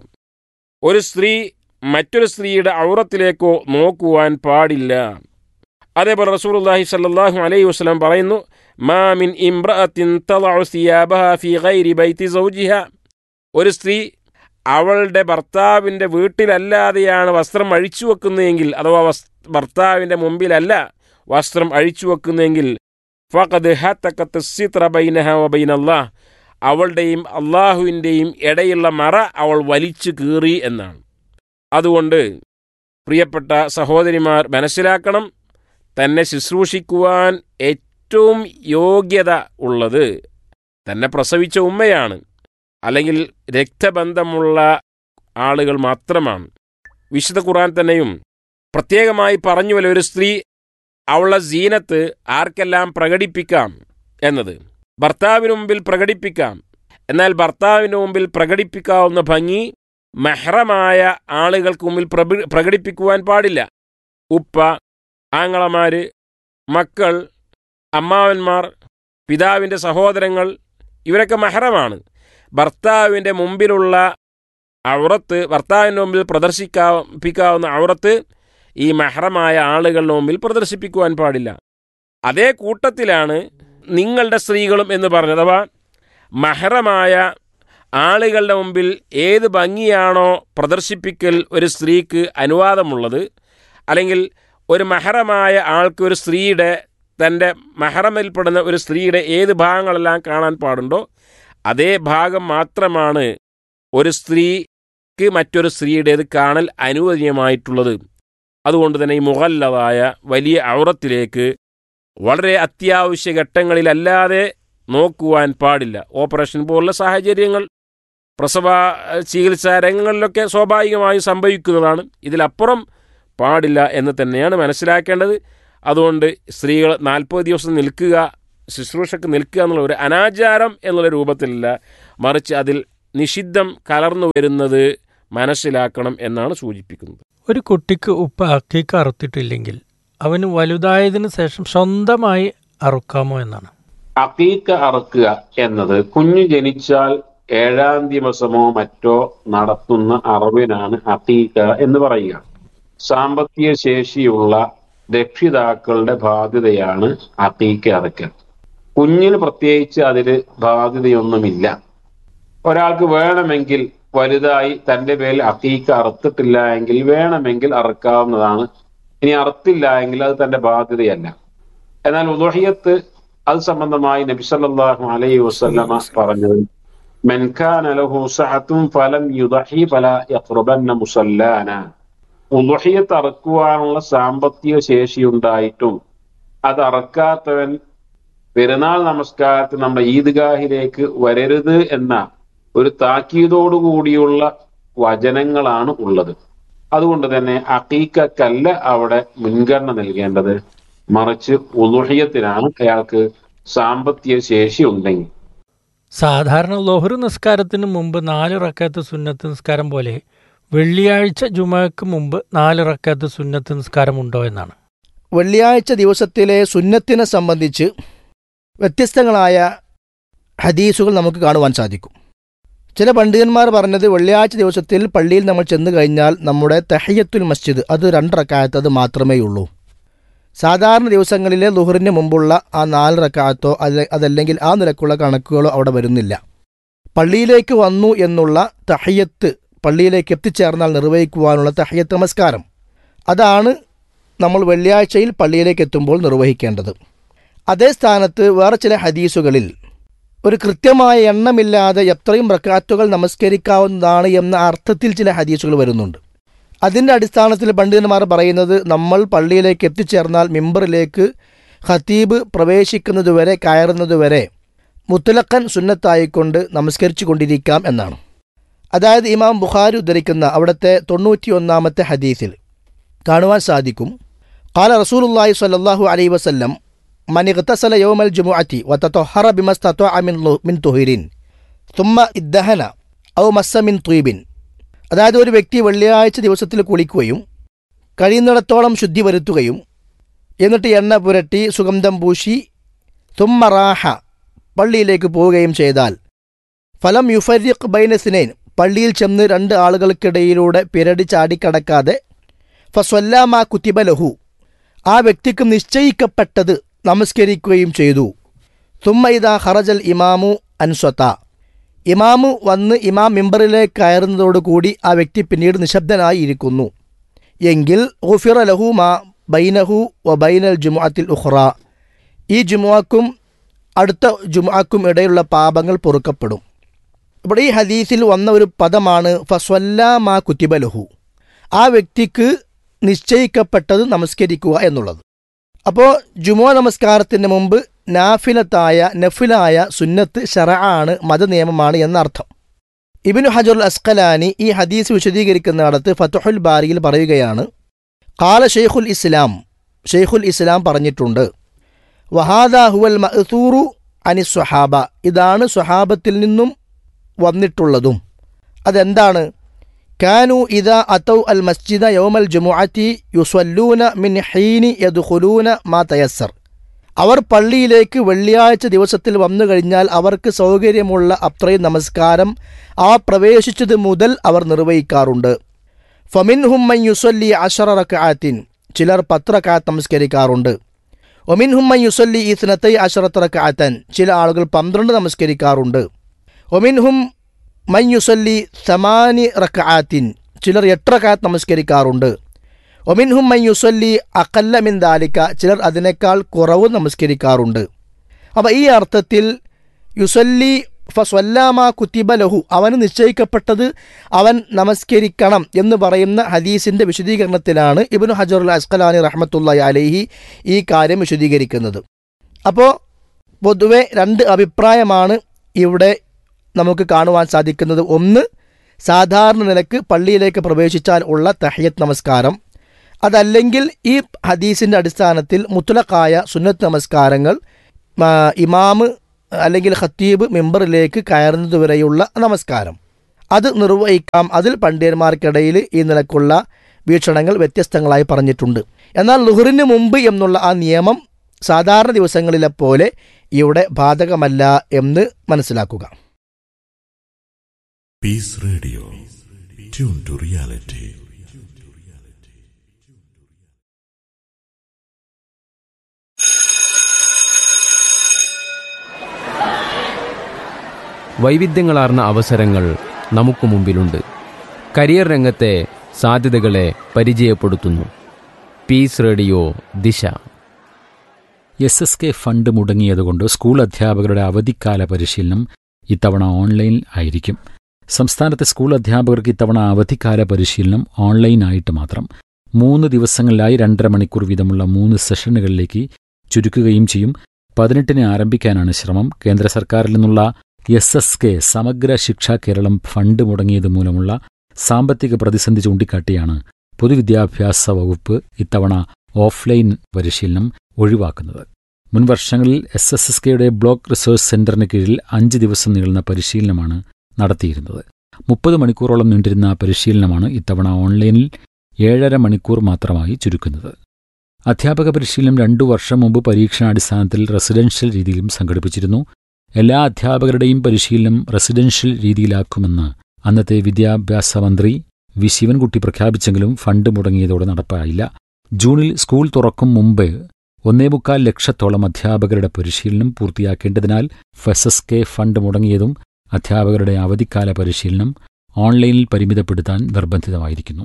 ഒരു സ്ത്രീ മറ്റൊരു സ്ത്രീയുടെ ഔറത്തിലേക്കോ നോക്കുവാൻ പാടില്ല. അതേപോലെ റസൂലുള്ളാഹി സ്വല്ലല്ലാഹു അലൈഹി വസല്ലം പറയുന്നു, മാ മിൻ ഇംറഅത്തിൻ തളഉ സിയാബഹ ഫീ ഗൈരി ബൈതി സൗജിഹ. ഒരു സ്ത്രീ അവളുടെ ഭർത്താവിൻ്റെ വീട്ടിലല്ലാതെയാണ് വസ്ത്രം അഴിച്ചു വെക്കുന്നതെങ്കിൽ, അഥവാ ഭർത്താവിൻ്റെ മുമ്പിലല്ല വസ്ത്രം അഴിച്ചു വെക്കുന്നതെങ്കിൽ, ഫഖദ് ഹതഖത് സിത്ര ബൈനഹ വ ബൈനല്ലാഹ്, അവളുടെയും അള്ളാഹുവിൻ്റെയും ഇടയിലുള്ള മറ അവൾ വലിച്ചു കീറി എന്നാണ്. അതുകൊണ്ട് പ്രിയപ്പെട്ട സഹോദരിമാർ മനസ്സിലാക്കണം, തന്നെ ശുശ്രൂഷിക്കുവാൻ ഏറ്റവും യോഗ്യത ഉള്ളത് തന്നെ പ്രസവിച്ച ഉമ്മയാണ്, അല്ലെങ്കിൽ രക്തബന്ധമുള്ള ആളുകൾ മാത്രമാണ്. വിശുദ്ധ ഖുർആൻ തന്നെയും പ്രത്യേകമായി പറഞ്ഞുവല്ലോ, ഒരു സ്ത്രീ അവളുടെ സീനത്ത് ആർക്കെല്ലാം പ്രകടിപ്പിക്കാം എന്നത്. ഭർത്താവിന് മുമ്പിൽ പ്രകടിപ്പിക്കാം, എന്നാൽ ഭർത്താവിന് മുമ്പിൽ പ്രകടിപ്പിക്കാവുന്ന ഭംഗി മെഹ്റമായ ആളുകൾക്ക് മുമ്പിൽ പ്രകടിപ്പിക്കുവാൻ പാടില്ല. ഉപ്പ, ആങ്ങളമാര്, മക്കൾ, അമ്മാവന്മാർ, പിതാവിൻ്റെ സഹോദരങ്ങൾ, ഇവരൊക്കെ മെഹ്റമാണ്. ഭർത്താവിൻ്റെ മുമ്പിലുള്ള ഔറത്ത്, ഭർത്താവിൻ്റെ മുമ്പിൽ പ്രദർശിപ്പിക്കാവുന്ന ഔറത്ത് ഈ മെഹ്റമായ ആളുകളുടെ മുമ്പിൽ പ്രദർശിപ്പിക്കുവാൻ പാടില്ല. അതേ കൂട്ടത്തിലാണ് നിങ്ങളുടെ സ്ത്രീകളും എന്ന് പറഞ്ഞത്. അഥവാ മെഹ്റമായ ആളുകളുടെ മുമ്പിൽ ഏത് ഭംഗിയാണോ പ്രദർശിപ്പിക്കൽ ഒരു സ്ത്രീക്ക് അനുവാദമുള്ളത്, അല്ലെങ്കിൽ ഒരു മെഹ്റമായ ആൾക്ക് ഒരു സ്ത്രീയുടെ, തൻ്റെ മെഹ്റമിൽപ്പെടുന്ന ഒരു സ്ത്രീയുടെ ഏത് ഭാഗങ്ങളെല്ലാം കാണാൻ പാടുണ്ടോ അതേ ഭാഗം മാത്രമാണ് ഒരു സ്ത്രീക്ക് മറ്റൊരു സ്ത്രീയുടേത് കാണൽ അനുവദനീയമായിട്ടുള്ളത്. അതുകൊണ്ട് തന്നെ ഈ മുഗല്ലദായ വലിയ ഔറത്തിലേക്ക് വളരെ അത്യാവശ്യ ഘട്ടങ്ങളിലല്ലാതെ നോക്കുവാൻ പാടില്ല. ഓപ്പറേഷൻ പോലുള്ള സാഹചര്യങ്ങൾ, പ്രസവ ചികിത്സാ രംഗങ്ങളിലൊക്കെ സ്വാഭാവികമായും സംഭവിക്കുന്നതാണ്. ഇതിലപ്പുറം പാടില്ല എന്ന് തന്നെയാണ് മനസ്സിലാക്കേണ്ടത്. അതുകൊണ്ട് സ്ത്രീകൾ 40 ദിവസം നിൽക്കുക, ശുശ്രൂഷക്ക് നിൽക്കുക എന്നുള്ള ഒരു അനാചാരം എന്നുള്ള രൂപത്തിലല്ല, മറിച്ച് അതിൽ നിഷിദ്ധം കലർന്നു വരുന്നത് മനസ്സിലാക്കണം എന്നാണ് സൂചിപ്പിക്കുന്നത്. ഒരു കുട്ടിക്ക് ഉപ്പ അക്കീക്ക അറുത്തിട്ടില്ലെങ്കിൽ അവന് വലുതായതിനു ശേഷം സ്വന്തമായി അറുക്കാമോ എന്നാണ്. അക്കീക്ക അറുക്കുക എന്നത് കുഞ്ഞു ജനിച്ചാൽ 7-ാം ദിവസമോ മറ്റോ നടത്തുന്ന അറിവിനാണ് അക്കീക്ക എന്ന് പറയുക. സാമ്പത്തിക ശേഷിയുള്ള രക്ഷിതാക്കളുടെ ബാധ്യതയാണ് അഖീഖ അറുക്കൽ. കുഞ്ഞിന് പ്രത്യേകിച്ച് അതിൽ ബാധ്യതയൊന്നുമില്ല. ഒരാൾക്ക് വേണമെങ്കിൽ വലുതായി തൻ്റെ പേരിൽ അഖീഖ അറുത്തിട്ടില്ല എങ്കിൽ വേണമെങ്കിൽ അറുക്കാവുന്നതാണ്. ഇനി അറുത്തില്ല എങ്കിൽ അത് തൻ്റെ ബാധ്യതയല്ല. എന്നാൽ ഉളുഹിയത്ത് അത് സംബന്ധമായി നബി സല്ലല്ലാഹു അലൈഹി വസല്ലമ പറഞ്ഞത്, മൻ കാന ലഹു സഅത്തുൻ ഫലം യുദഹി ഫലാ യഖ്റബന്ന മുസല്ലാന. ഉളുഹിയത്ത് അറുക്കുവാനുള്ള സാമ്പത്തിക ശേഷി ഉണ്ടായിട്ടും അത് അറക്കാത്തവൻ പെരുന്നാൾ നമസ്കാരത്തിൽ നമ്മുടെ ഈദ്ഗാഹിലേക്ക് വരരുത് എന്ന ഒരു താക്കീതോടുകൂടിയുള്ള വചനങ്ങളാണ് ഉള്ളത്. അതുകൊണ്ട് തന്നെ അഖീഖക്കല്ല അവിടെ മുൻഗണന നൽകേണ്ടത്, മറിച്ച് ഉളുഹിയത്തിനാണ് അയാൾക്ക് സാമ്പത്തിക ശേഷി ഉണ്ടെങ്കിൽ. സാധാരണ ളുഹ്ർ നിസ്കാരത്തിന് മുമ്പ് 4 റക്അത്ത് സുന്നത്ത് നിസ്കാരം പോലെ വെള്ളിയാഴ്ച ജുമഅക്ക് മുമ്പ് 4 റക്അത്ത് സുന്നത്ത് നിസ്കാരം ഉണ്ടോ എന്നാണ്. വെള്ളിയാഴ്ച ദിവസത്തിലെ സുന്നത്തിനെ സംബന്ധിച്ച് വ്യത്യസ്തങ്ങളായ ഹദീസുകൾ നമുക്ക് കാണുവാൻ സാധിക്കും. ചില പണ്ഡിതന്മാർ പറഞ്ഞത് വെള്ളിയാഴ്ച ദിവസത്തിൽ പള്ളിയിൽ നമ്മൾ ചെന്ന് കഴിഞ്ഞാൽ നമ്മുടെ തഹിയ്യത്തുൽ മസ്ജിദ് അത് 2 റക്അത്ത് അത് മാത്രമേ ഉള്ളൂ. സാധാരണ ദിവസങ്ങളിലെ ളുഹറിന് മുമ്പുള്ള ആ 4 റക്അത്തോ അതല്ലെങ്കിൽ ആ നിലക്കുള്ള കണക്കുകളോ അവിടെ വരുന്നില്ല. പള്ളിയിലേക്ക് വന്നു എന്നുള്ള തഹിയ്യത്ത്, പള്ളിയിലേക്ക് എത്തിച്ചേർന്നാൽ നിർവഹിക്കുവാനുള്ള തഹിയ്യത്ത് നമസ്കാരം, അതാണ് നമ്മൾ വെള്ളിയാഴ്ചയിൽ പള്ളിയിലേക്ക് എത്തുമ്പോൾ നിർവഹിക്കേണ്ടത്. അതേ സ്ഥാനത്ത് വേറെ ചില ഹദീസുകളിൽ ഒരു കൃത്യമായ എണ്ണമില്ലാതെ എത്രയും റക്അത്തുകൾ നമസ്കരിക്കാവുന്നതാണ് എന്ന അർത്ഥത്തിൽ ചില ഹദീസുകൾ വരുന്നുണ്ട്. അതിൻ്റെ അടിസ്ഥാനത്തിൽ പണ്ഡിതന്മാർ പറയുന്നത്, നമ്മൾ പള്ളിയിലേക്ക് എത്തിച്ചേർന്നാൽ മിമ്പറിലേക്ക് ഖതീബ് പ്രവേശിക്കുന്നതുവരെ കയറുന്നതുവരെ മുത്തലഖൻ സുന്നത്തായിക്കൊണ്ട് നമസ്കരിച്ചു കൊണ്ടിരിക്കാം എന്നാണ്. അതായത് ഇമാം ബുഖാരി ഉദ്ധരിക്കുന്ന അവിടുത്തെ 91-ാമത്തെ ഹദീസിൽ കാണുവാൻ സാധിക്കും, ഖാല റസൂലുള്ളാഹി സ്വല്ലല്ലാഹു അലൈഹി വസല്ലം മൻ ഇഗ്തസല യൗമൽ ജുമുഅത്തി വതതഹറ ബിമസ്തതഅ മിൻ തുഹീരിൻ തുമ്മ ഇദ്ദഹന ഔ മസ്സ മിൻ ത്വീബിൻ. അതായത് ഒരു വ്യക്തി വെള്ളിയാഴ്ച ദിവസത്തിൽ കുളിക്കുകയും കഴിയുന്നിടത്തോളം ശുദ്ധി വരുത്തുകയും എന്നിട്ട് എണ്ണ പുരട്ടി സുഗന്ധം പൂശി തുമ്മ റാഹ പള്ളിയിലേക്ക് പോവുകയും ചെയ്താൽ ഫലം യുഫരിഖ് ബൈന സിനൈൻ പള്ളിയിൽ ചെന്ന് 2 ആളുകൾക്കിടയിലൂടെ പിരടി ചാടിക്കടക്കാതെ ഫസ്വല്ലാമാ കുത്തിബ ലഹു ആ വ്യക്തിക്ക് നിശ്ചയിക്കപ്പെട്ടത് നമസ്കരിക്കുകയും ചെയ്തു. തുമ്മ ഇദാ ഖറജൽ ഇമാമു അൻസ്വത ഇമാമു വന്ന് ഇമാം മിമ്പറിലേക്ക് കയറുന്നതോടുകൂടി ആ വ്യക്തി പിന്നീട് നിശബ്ദനായി ഇരിക്കുന്നു എങ്കിൽ ഗുഫിറ ലഹു മാ ബൈനഹു വ ബൈനൽ ജുമുഅത്തിൽ ഉഖ്റ ഈ ജുമുഅക്കും അടുത്ത ജുമുഅക്കും ഇടയിലുള്ള പാപങ്ങൾ പൊറുക്കപ്പെടും. ഇവിടെ ഈ ഹദീസിൽ വന്ന ഒരു പദമാണ് ഫസ്വല്ലാ മാ കുത്തിബ ലഹു, ആ വ്യക്തിക്ക് നിശ്ചയിക്കപ്പെട്ടത് നമസ്കരിക്കുക എന്നുള്ളത്. അപ്പോൾ ജുമുഅ നമസ്കാരത്തിന് മുമ്പ് നഫിലായ സുന്നത്ത് ശറഅാണ്, മതനിയമമാണ് എന്നർത്ഥം. ഇബ്നു ഹജറുൽ അസ്ഖലാനി ഈ ഹദീസ് വിശദീകരിക്കുന്നിടത്ത് ഫത്ഹുൽ ബാരിയിൽ പറയുകയാണ്, ഖാല ഷെയ്ഖുൽ ഇസ്ലാം പറഞ്ഞിട്ടുണ്ട്, വഹാദാ ഹുവൽ മഅ്സൂറു അനി സ്വഹാബ, ഇതാണ് സ്വഹാബത്തിൽ നിന്നും വന്നിട്ടുള്ളതും. അതെന്താണ്? കാനു ഇദാ അതൗ അൽ മസ്ജിദ യൗമൽ ജുമുഅത്തി യുസല്ലൂന മിൻ ഹീനി യദ്ഖുലൂന മാ തയസ്സർ. അവർ പള്ളിയിലേക്ക് വെള്ളിയാഴ്ച ദിവസത്തിൽ വന്നു കഴിഞ്ഞാൽ അവർക്ക് സൗകര്യമുള്ള അത്രയും നമസ്കാരം ആ പ്രവേശിച്ചത് മുതൽ അവർ നിർവഹിക്കാറുണ്ട്. ഫമിൻഹും മൻ യുസല്ലി 10 റക്അത്തിൻ, ചിലർ 10 റക്അത്ത് നമസ്കരിക്കാറുണ്ട്. ഒമിൻഹും മൻ യുസല്ലി 12 റക്അത്തൻ, ചില ആളുകൾ 12 നമസ്കരിക്കാറുണ്ട്. ഒമിൻഹും മൻ യുസല്ലി 8 റക്അത്തിൻ, ചിലർ 8 റക്അത്ത് നമസ്കരിക്കാറുണ്ട്. ഒമിൻഹും മൻ യുസല്ലി അഖല്ല മിൻ ദാലിക, ചിലർ അതിനേക്കാൾ കുറവ് നമസ്കരിക്കാറുണ്ട്. അപ്പോൾ ഈ അർത്ഥത്തിൽ യുസല്ലി ഫസ്വല്ലാമാ കുത്തിബ ലഹു, അവന് നിശ്ചയിക്കപ്പെട്ടത് അവൻ നമസ്കരിക്കണം എന്ന് പറയുന്ന ഹദീസിൻ്റെ വിശദീകരണത്തിലാണ് ഇബ്നു ഹജറുൽ അസ്ഖലാനി റഹ്മത്തുള്ളാഹി അലൈഹി ഈ കാര്യം വിശദീകരിക്കുന്നത്. അപ്പോൾ പൊതുവെ 2 അഭിപ്രായമാണ് ഇവിടെ നമുക്ക് കാണുവാൻ സാധിക്കുന്നത്. ഒന്ന്, സാധാരണ നിലക്ക് പള്ളിയിലേക്ക് പ്രവേശിച്ചാൽ ഉള്ള തഹിയ്യത്ത് നമസ്കാരം, അതല്ലെങ്കിൽ ഈ ഹദീസിൻ്റെ അടിസ്ഥാനത്തിൽ മുത്ലഖായ സുന്നത്ത് നമസ്കാരങ്ങൾ ഇമാമ് അല്ലെങ്കിൽ ഖത്തീബ് മിമ്പറിലേക്ക് കയറുന്നതുവരെയുള്ള നമസ്കാരം, അത് നിർവഹിക്കാം. അതിൽ പണ്ഡിതന്മാർക്കിടയിൽ ഈ നിലക്കുള്ള വീക്ഷണങ്ങൾ വ്യത്യസ്തങ്ങളായി പറഞ്ഞിട്ടുണ്ട്. എന്നാൽ ളുഹറിന് മുമ്പ് എന്നുള്ള ആ നിയമം സാധാരണ ദിവസങ്ങളിലെ പോലെ ഇവിടെ ബാധകമല്ല എന്ന് മനസ്സിലാക്കുക. Peace Radio. Tune to reality. വൈവിധ്യങ്ങളാർന്ന അവസരങ്ങൾ നമുക്ക് മുമ്പിലുണ്ട്. കരിയർ രംഗത്തെ സാധ്യതകളെ പരിചയപ്പെടുത്തുന്നു. പീസ് റേഡിയോ ദിശ. SSK ഫണ്ട് മുടങ്ങിയതുകൊണ്ട് സ്കൂൾ അധ്യാപകരുടെ അവധിക്കാല പരിശീലനം ഇത്തവണ ഓൺലൈൻ ആയിരിക്കും. സംസ്ഥാനത്തെ സ്കൂൾ അധ്യാപകർക്ക് ഇത്തവണ അവധിക്കാല പരിശീലനം ഓൺലൈനായിട്ട് മാത്രം 3 ദിവസങ്ങളിലായി 2.5 മണിക്കൂർ വീതമുള്ള 3 സെഷനുകളിലേക്ക് ചുരുക്കുകയും ചെയ്യും. 18-ന് ആരംഭിക്കാനാണ് ശ്രമം. കേന്ദ്ര സർക്കാരിൽ നിന്നുള്ള SSK സമഗ്ര ശിക്ഷ കേരളം ഫണ്ട് മുടങ്ങിയത് മൂലമുള്ള സാമ്പത്തിക പ്രതിസന്ധി ചൂണ്ടിക്കാട്ടിയാണ് പൊതുവിദ്യാഭ്യാസ വകുപ്പ് ഇത്തവണ ഓഫ്ലൈൻ പരിശീലനം ഒഴിവാക്കുന്നത്. മുൻ വർഷങ്ങളിൽ SSKയുടെ ബ്ലോക്ക് റിസോഴ്സ് സെന്ററിന് കീഴിൽ 5 ദിവസം നീളുന്ന പരിശീലനമാണ് നടത്തിയിരുന്നത്. 30 മണിക്കൂറോളം നീണ്ടിരുന്ന പരിശീലനമാണ് ഇത്തവണ ഓൺലൈനിൽ 7.5 മണിക്കൂർ മാത്രമായി ചുരുക്കുന്നത്. അധ്യാപക പരിശീലനം 2 വർഷം മുമ്പ് പരീക്ഷണാടിസ്ഥാനത്തിൽ റെസിഡൻഷ്യൽ രീതിയിലും സംഘടിപ്പിച്ചിരുന്നു. എല്ലാ അധ്യാപകരുടെയും പരിശീലനം റെസിഡൻഷ്യൽ രീതിയിലാക്കുമെന്ന് അന്നത്തെ വിദ്യാഭ്യാസ മന്ത്രി വി ശിവൻകുട്ടി പ്രഖ്യാപിച്ചെങ്കിലും ഫണ്ട് മുടങ്ങിയതോടെ നടപ്പായില്ല. ജൂണിൽ സ്കൂൾ തുറക്കും മുമ്പ് 1.25 ലക്ഷത്തോളം അധ്യാപകരുടെ പരിശീലനം പൂർത്തിയാക്കേണ്ടതിനാൽ SSK ഫണ്ട് മുടങ്ങിയതും അധ്യാപകരുടെ അവധിക്കാല പരിശീലനം ഓൺലൈനിൽ പരിമിതപ്പെടുത്താൻ നിർബന്ധിതമായിരിക്കുന്നു.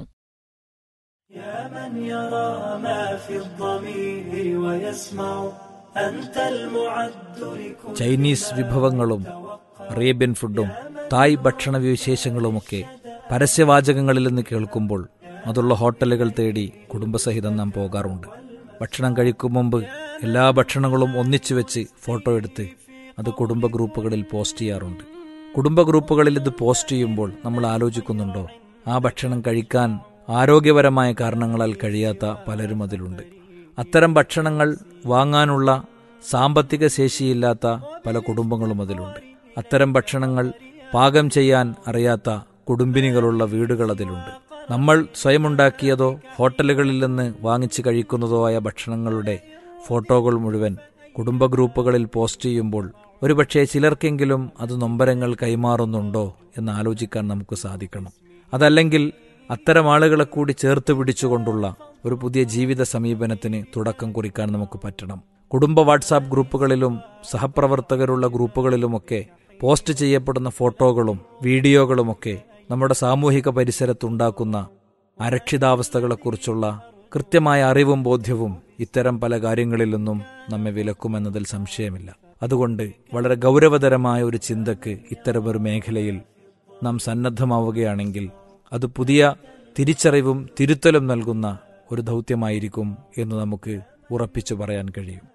ചൈനീസ് വിഭവങ്ങളും അറേബ്യൻ ഫുഡും തായ് ഭക്ഷണ വിശേഷങ്ങളുമൊക്കെ പരസ്യവാചകങ്ങളിൽ നിന്ന് കേൾക്കുമ്പോൾ അതുള്ള ഹോട്ടലുകൾ തേടി കുടുംബസഹിതം നാം പോകാറുണ്ട്. ഭക്ഷണം കഴിക്കും മുമ്പ് എല്ലാ ഭക്ഷണങ്ങളും ഒന്നിച്ചു വെച്ച് ഫോട്ടോ എടുത്ത് അത് കുടുംബ ഗ്രൂപ്പുകളിൽ പോസ്റ്റ് ചെയ്യാറുണ്ട്. കുടുംബ ഗ്രൂപ്പുകളിൽ ഇത് പോസ്റ്റ് ചെയ്യുമ്പോൾ നമ്മൾ ആലോചിക്കുന്നുണ്ടോ, ആ ഭക്ഷണം കഴിക്കാൻ ആരോഗ്യപരമായ കാരണങ്ങളാൽ കഴിയാത്ത പലരും അതിലുണ്ട്. അത്തരം ഭക്ഷണങ്ങൾ വാങ്ങാനുള്ള സാമ്പത്തിക ശേഷിയില്ലാത്ത പല കുടുംബങ്ങളും അതിലുണ്ട്. അത്തരം ഭക്ഷണങ്ങൾ പാകം ചെയ്യാൻ അറിയാത്ത കുടുംബിനികളുള്ള വീടുകൾ അതിലുണ്ട്. നമ്മൾ സ്വയമുണ്ടാക്കിയതോ ഹോട്ടലുകളിൽ നിന്ന് വാങ്ങിച്ച് കഴിക്കുന്നതോ ആയ ഭക്ഷണങ്ങളുടെ ഫോട്ടോകൾ മുഴുവൻ കുടുംബ ഗ്രൂപ്പുകളിൽ പോസ്റ്റ് ചെയ്യുമ്പോൾ ഒരുപക്ഷെ ചിലർക്കെങ്കിലും അത് നൊമ്പരങ്ങൾ കൈമാറുന്നുണ്ടോ എന്ന് ആലോചിക്കാൻ നമുക്ക് സാധിക്കണം. അതല്ലെങ്കിൽ അത്തരം ആളുകളെ കൂടി ചേർത്ത് പിടിച്ചുകൊണ്ടുള്ള ഒരു പുതിയ ജീവിത സമീപനത്തിന് തുടക്കം കുറിക്കാൻ നമുക്ക് പറ്റണം. കുടുംബ വാട്സാപ്പ് ഗ്രൂപ്പുകളിലും സഹപ്രവർത്തകരുള്ള ഗ്രൂപ്പുകളിലുമൊക്കെ പോസ്റ്റ് ചെയ്യപ്പെടുന്ന ഫോട്ടോകളും വീഡിയോകളുമൊക്കെ നമ്മുടെ സാമൂഹിക പരിസരത്തുണ്ടാക്കുന്ന അരക്ഷിതാവസ്ഥകളെക്കുറിച്ചുള്ള കൃത്യമായ അറിവും ബോധ്യവും ഇത്തരം പല കാര്യങ്ങളിൽ നിന്നും നമ്മെ വിലക്കുമെന്നതിൽ സംശയമില്ല. അതുകൊണ്ട് വളരെ ഗൗരവതരമായ ഒരു ചിന്തക്ക് ഇത്തരമൊരു മേഖലയിൽ നാം സന്നദ്ധമാവുകയാണെങ്കിൽ അത് പുതിയ തിരിച്ചറിവും തിരുത്തലും നൽകുന്ന ഒരു ദൗത്യമായിരിക്കും എന്ന് നമുക്ക് ഉറപ്പിച്ചു പറയാൻ കഴിയും.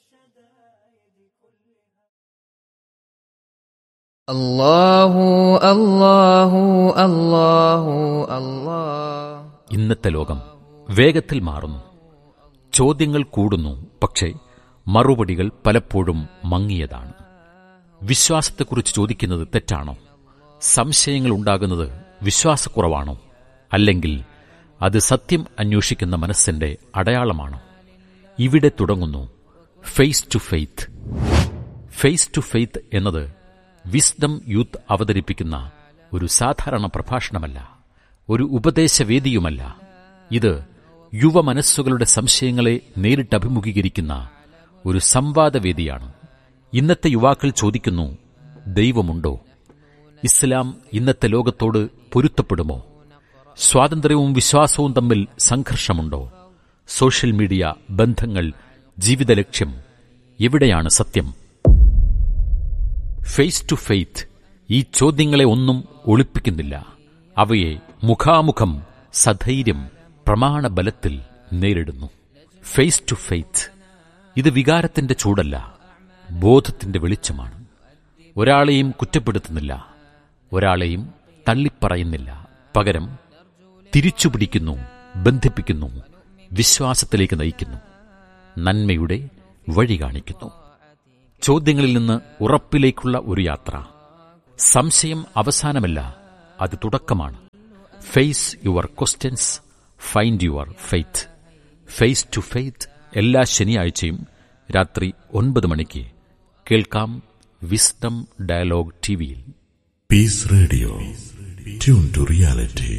അല്ലാഹു അല്ലാഹു അല്ലാഹു അല്ലാഹ്. ഇന്നത്തെ ലോകം വേഗത്തിൽ മാറുന്നു. ചോദ്യങ്ങൾ കൂടുന്നു. പക്ഷേ മറുപടികൾ പലപ്പോഴും മങ്ങിയതാണ്. വിശ്വാസത്തെക്കുറിച്ച് ചോദിക്കുന്നത് തെറ്റാണോ? സംശയങ്ങൾ ഉണ്ടാകുന്നത് വിശ്വാസക്കുറവാണോ? അല്ലെങ്കിൽ അത് സത്യം അന്വേഷിക്കുന്ന മനസ്സിന്റെ അടയാളമാണോ? ഇവിടെ തുടങ്ങുന്നു face to faith. Face to faith എന്നത് വിസ്ഡം യൂത്ത് അവതരിപ്പിക്കുന്ന ഒരു സാധാരണ പ്രഭാഷണമല്ല, ഒരു ഉപദേശവേദിയുമല്ല. ഇത് യുവ മനസ്സുകളുടെ സംശയങ്ങളെ നേരിട്ട് അഭിമുഖീകരിക്കുന്ന ഒരു സംവാദവേദിയാണ്. ഇന്നത്തെ യുവാക്കൾ ചോദിക്കുന്നു, ദൈവമുണ്ടോ? ഇസ്ലാം ഇന്നത്തെ ലോകത്തോട് പൊരുത്തപ്പെടുമോ? സ്വാതന്ത്ര്യവും വിശ്വാസവും തമ്മിൽ സംഘർഷമുണ്ടോ? സോഷ്യൽ മീഡിയ, ബന്ധങ്ങൾ, ജീവിത ലക്ഷ്യം, എവിടെയാണ് സത്യം? ഫേസ് ടു ഫെയ്ത്ത് ഈ ചോദ്യങ്ങളെ ഒന്നും ഒളിപ്പിക്കുന്നില്ല. അവയെ മുഖാമുഖം സധൈര്യം പ്രമാണബലത്തിൽ നേരിടുന്നു. ഫേസ് ടു ഫെയ്ത്ത് ഇത് വികാരത്തിന്റെ ചൂടല്ല, ബോധത്തിന്റെ വെളിച്ചമാണ്. ഒരാളെയും കുറ്റപ്പെടുത്തുന്നില്ല, ഒരാളെയും തള്ളിപ്പറയുന്നില്ല. പകരം തിരിച്ചുപിടിക്കുന്നു, ബന്ധിപ്പിക്കുന്നു, വിശ്വാസത്തിലേക്ക് നയിക്കുന്നു, നന്മയുടെ വഴി കാണിക്കുന്നു. ചോദ്യങ്ങളിൽ നിന്ന് ഉറപ്പിലേക്കുള്ള ഒരു യാത്ര. സംശയം അവസാനമല്ല, അത് തുടക്കമാണ്. Face your questions, find your faith. Face to faith എല്ലാ ശനിയാഴ്ചയും രാത്രി 9 മണിക്ക് കേൾക്കാം വിസ്ഡം ഡയലോഗ് ടിവിയിൽ. Piece radio, tune to reality.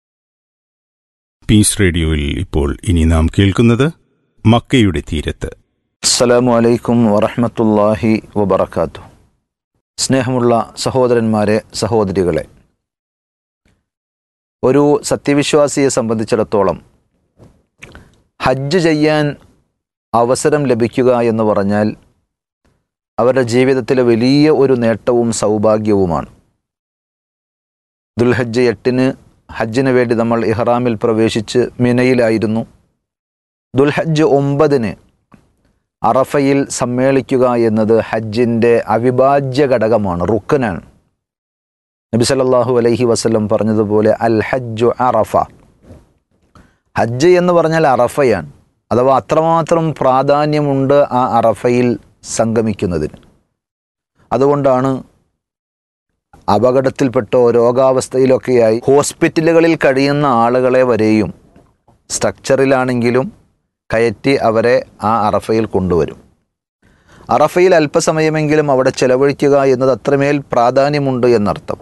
Piece റേഡിയോയിൽ ഇപ്പോൾ ഇനി നാം കേൾക്കുന്നത് മക്കയുടെ തീരത്ത്. അസ്സലാമു അലൈക്കും വറഹ്മത്തുള്ളാഹി വബറകാതുഹു. സ്നേഹമുള്ള സഹോദരന്മാരെ, സഹോദരികളെ, ഒരു സത്യവിശ്വാസിയെ സംബന്ധിച്ചിടത്തോളം ഹജ്ജ് ചെയ്യാൻ അവസരം ലഭിക്കുക എന്ന് പറഞ്ഞാൽ അവരുടെ ജീവിതത്തിലെ വലിയ ഒരു നേട്ടവും സൗഭാഗ്യവുമാണ്. ദുൽഹജ്ജ് 8 ഹജ്ജിന് വേണ്ടി നമ്മൾ ഇഹ്റാമിൽ പ്രവേശിച്ച് മിനയിലായിരുന്നു. ദുൽഹജ്ജ് 9 അറഫയിൽ സമ്മേളിക്കുക എന്നത് ഹജ്ജിൻ്റെ അവിഭാജ്യ ഘടകമാണ്, റുക്കനാണ്. നബി സല്ലല്ലാഹു അലൈഹി വസല്ലം പറഞ്ഞതുപോലെ അൽ ഹജ്ജു അറഫ, ഹജ്ജ് എന്ന് പറഞ്ഞാൽ അറഫയാണ്. അഥവാ അത്രമാത്രം പ്രാധാന്യമുണ്ട് ആ അറഫയിൽ സംഗമിക്കുന്നതിന്. അതുകൊണ്ടാണ് അപകടത്തിൽപ്പെട്ടോ രോഗാവസ്ഥയിലൊക്കെയായി ഹോസ്പിറ്റലുകളിൽ കഴിയുന്ന ആളുകളെ വരെയും സ്ട്രക്ചറിലാണെങ്കിലും കയറ്റി അവരെ ആ അറഫയിൽ കൊണ്ടുവരും. അറഫയിൽ അല്പസമയമെങ്കിലും അവിടെ ചെലവഴിക്കുക എന്നത് അത്രമേൽ പ്രാധാന്യമുണ്ട് എന്നർത്ഥം.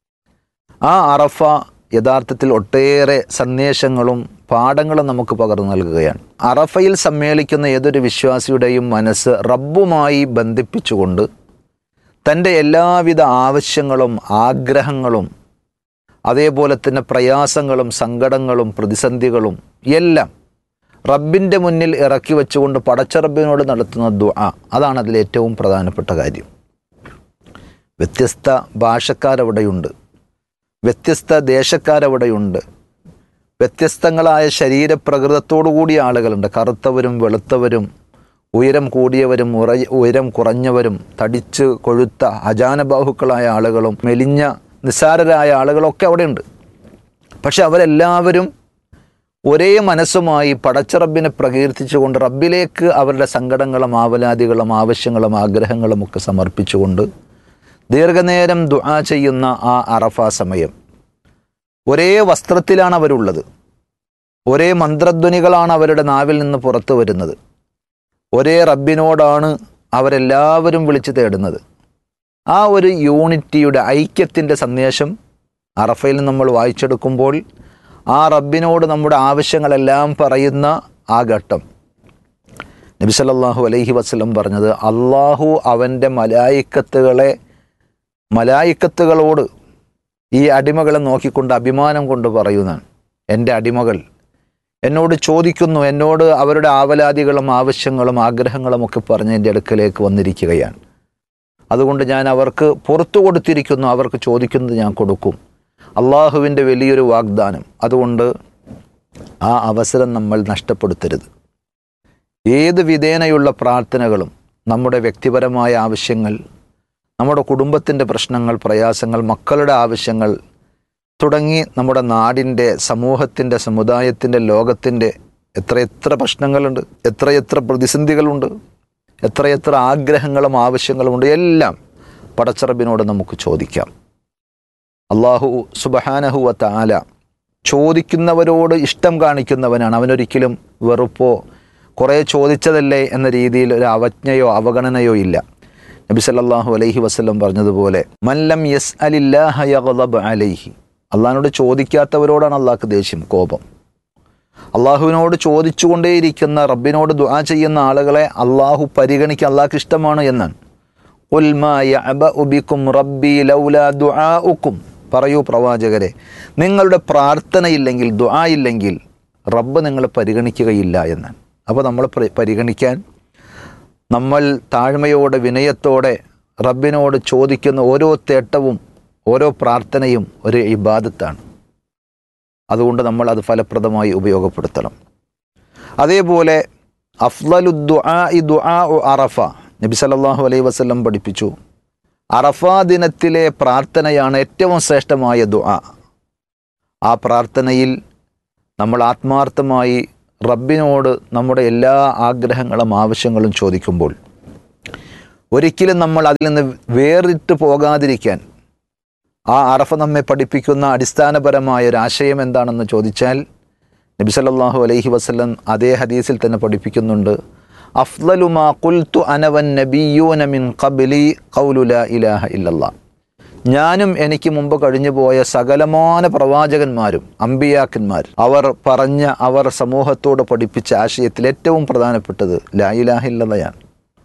ആ അറഫ യഥാർത്ഥത്തിൽ ഒട്ടേറെ സന്ദേശങ്ങളും പാഠങ്ങളും നമുക്ക് പകർന്നു നൽകുകയാണ്. അറഫയിൽ സമ്മേളിക്കുന്ന ഏതൊരു വിശ്വാസിയുടെയും മനസ്സ് റബ്ബുമായി ബന്ധിപ്പിച്ചുകൊണ്ട് തൻ്റെ എല്ലാവിധ ആവശ്യങ്ങളും ആഗ്രഹങ്ങളും അതേപോലെ തന്നെ പ്രയാസങ്ങളും സങ്കടങ്ങളും പ്രതിസന്ധികളും എല്ലാം റബ്ബിൻ്റെ മുന്നിൽ ഇറക്കി വെച്ചുകൊണ്ട് പടച്ച റബ്ബിനോട് നടത്തുന്ന ദുആ, അതാണ് അതിലേറ്റവും പ്രധാനപ്പെട്ട കാര്യം. വ്യത്യസ്ത ഭാഷക്കാരവിടെയുണ്ട്, വ്യത്യസ്ത ദേശക്കാരവിടെയുണ്ട്, വ്യത്യസ്തങ്ങളായ ശരീരപ്രകൃതത്തോടു കൂടിയ ആളുകളുണ്ട്. കറുത്തവരും വെളുത്തവരും, ഉയരം കൂടിയവരും ഉയരം കുറഞ്ഞവരും, തടിച്ച് കൊഴുത്ത അജാനബാഹുക്കളായ ആളുകളും മെലിഞ്ഞ നിസ്സാരരായ ആളുകളൊക്കെ അവിടെയുണ്ട്. പക്ഷെ അവരെല്ലാവരും ഒരേ മനസ്സുമായി പടച്ചറബിനെ പ്രകീർത്തിച്ചുകൊണ്ട് റബ്ബിലേക്ക് അവരുടെ സങ്കടങ്ങളും ആവലാദികളും ആവശ്യങ്ങളും ആഗ്രഹങ്ങളും ഒക്കെ സമർപ്പിച്ചുകൊണ്ട് ദീർഘനേരം ദുആ ചെയ്യുന്ന ആ അറഫ സമയം ഒരേ വസ്ത്രത്തിലാണ് അവരുള്ളത്, ഒരേ മന്ത്രധ്വനികളാണ് അവരുടെ നാവിൽ നിന്ന് പുറത്തു വരുന്നത്, ഒരേ റബ്ബിനോടാണ് അവരെല്ലാവരും വിളിച്ചു തേടുന്നത്. ആ ഒരു യൂണിറ്റിയുടെ ഐക്യത്തിൻ്റെ സന്ദേശം അറഫയിൽ നമ്മൾ വായിച്ചെടുക്കുമ്പോൾ ആ റബ്ബിനോട് നമ്മുടെ ആവശ്യങ്ങളെല്ലാം പറയുന്ന ആ ഘട്ടം നബി സല്ലല്ലാഹു അലൈഹി വസല്ലം പറഞ്ഞത്, അള്ളാഹു അവൻ്റെ മലായിക്കത്തുകളോട് ഈ അടിമകളെ നോക്കിക്കൊണ്ട് അഭിമാനം കൊണ്ട് പറയുന്നതാണ്, എൻ്റെ അടിമകൾ എന്നോട് ചോദിക്കുന്നു, എന്നോട് അവരുടെ ആവലാദികളും ആവശ്യങ്ങളും ആഗ്രഹങ്ങളും ഒക്കെ പറഞ്ഞ് എൻ്റെ അടുക്കലേക്ക് വന്നിരിക്കുകയാണ്. അതുകൊണ്ട് ഞാൻ അവർക്ക് പുറത്തു കൊടുത്തിരിക്കുന്നു, അവർക്ക് ചോദിക്കുന്നത് ഞാൻ കൊടുക്കും. അള്ളാഹുവിൻ്റെ വലിയൊരു വാഗ്ദാനം. അതുകൊണ്ട് ആ അവസരം നമ്മൾ നഷ്ടപ്പെടുത്തരുത്. ഏത് വിധേനയുള്ള പ്രാർത്ഥനകളും, നമ്മുടെ വ്യക്തിപരമായ ആവശ്യങ്ങൾ, നമ്മുടെ കുടുംബത്തിൻ്റെ പ്രശ്നങ്ങൾ, പ്രയാസങ്ങൾ, മക്കളുടെ ആവശ്യങ്ങൾ തുടങ്ങി നമ്മുടെ നാടിൻ്റെ, സമൂഹത്തിൻ്റെ, സമുദായത്തിൻ്റെ, ലോകത്തിൻ്റെ എത്രയെത്ര പ്രശ്നങ്ങളുണ്ട്, എത്രയെത്ര പ്രതിസന്ധികളുണ്ട്, എത്രയെത്ര ആഗ്രഹങ്ങളും ആവശ്യങ്ങളുമുണ്ട്, എല്ലാം പടച്ചറബിനോട് നമുക്ക് ചോദിക്കാം. അള്ളാഹു സുബ്ഹാനഹു വ തആല ചോദിക്കുന്നവരോട് ഇഷ്ടം കാണിക്കുന്നവനാണ്. അവനൊരിക്കലും വെറുപ്പോ കുറേ ചോദിച്ചതല്ലേ എന്ന രീതിയിൽ ഒരു അവജ്ഞയോ അവഗണനയോ ഇല്ല. നബി സല്ലല്ലാഹു അലൈഹി വസല്ലം പറഞ്ഞതുപോലെ മല്ലം യസ്അലില്ലാഹ യഗ്ളബ് അലൈഹി, അള്ളാഹിനോട് ചോദിക്കാത്തവരോടാണ് അള്ളാഹ്ക്ക് ദേഷ്യം, കോപം. അള്ളാഹുവിനോട് ചോദിച്ചുകൊണ്ടേയിരിക്കുന്ന, റബ്ബിനോട് ദുആ ചെയ്യുന്ന ആളുകളെ അള്ളാഹു പരിഗണിക്കുക, അള്ളാഹ്ക്ക് ഇഷ്ടമാണ് എന്നാണ്. ഖുൽ മാ യഅബഉ ബികും റബ്ബി ലൗലാ ദുആഉകും, പറയൂ പ്രവാചകരെ, നിങ്ങളുടെ പ്രാർത്ഥനയില്ലെങ്കിൽ, ദുആ ഇല്ലെങ്കിൽ റബ്ബ് നിങ്ങളെ പരിഗണിക്കുകയില്ല എന്നാണ്. അപ്പോൾ നമ്മൾ പരിഗണിക്കാൻ, നമ്മൾ താഴ്മയോടെ വിനയത്തോടെ റബ്ബിനോട് ചോദിക്കുന്ന ഓരോ തേട്ടവും ഓരോ പ്രാർത്ഥനയും ഒരു ഇബാദത്താണ്. അതുകൊണ്ട് നമ്മൾ അത് ഫലപ്രദമായി ഉപയോഗപ്പെടുത്തണം. അതേപോലെ അഫ്ളലു ദുആഇ ദുആഉ അറഫ, നബി സല്ലല്ലാഹു അലൈഹി വസല്ലം പഠിപ്പിച്ചു, അറഫാ ദിനത്തിലെ പ്രാർത്ഥനയാണ് ഏറ്റവും ശ്രേഷ്ഠമായ ദുആ. ആ പ്രാർത്ഥനയിൽ നമ്മൾ ആത്മാർത്ഥമായി റബ്ബിനോട് നമ്മുടെ എല്ലാ ആഗ്രഹങ്ങളും ആവശ്യങ്ങളും ചോദിക്കുമ്പോൾ ഒരിക്കലും നമ്മൾ അതിൽ നിന്ന് വേറിട്ട് പോകാതിരിക്കാൻ ആ അറഫ നമ്മെ പഠിപ്പിക്കുന്ന അടിസ്ഥാനപരമായ ഒരു ആശയം എന്താണെന്ന് ചോദിച്ചാൽ നബി സല്ലല്ലാഹു അലൈഹി വസല്ലം അതേ ഹദീസിൽ തന്നെ പഠിപ്പിക്കുന്നുണ്ട്, അഫ്ളലു മാ ഖുൽതു അന വൻ നബിയ്യൂന മിൻ ഖബ്ലി ഖൗലു ലാ ഇലാഹ ഇല്ലല്ലാഹ്. ഞാനും എനിക്ക് മുമ്പ് കഴിഞ്ഞു പോയ സകലമാന പ്രവാചകന്മാരും അമ്പിയാക്കന്മാർ അവർ സമൂഹത്തോട് പഠിപ്പിച്ച ആശയത്തിൽ ഏറ്റവും പ്രധാനപ്പെട്ടത് ലാ ഇലാഹ ഇല്ലല്ലാഹയാണ്.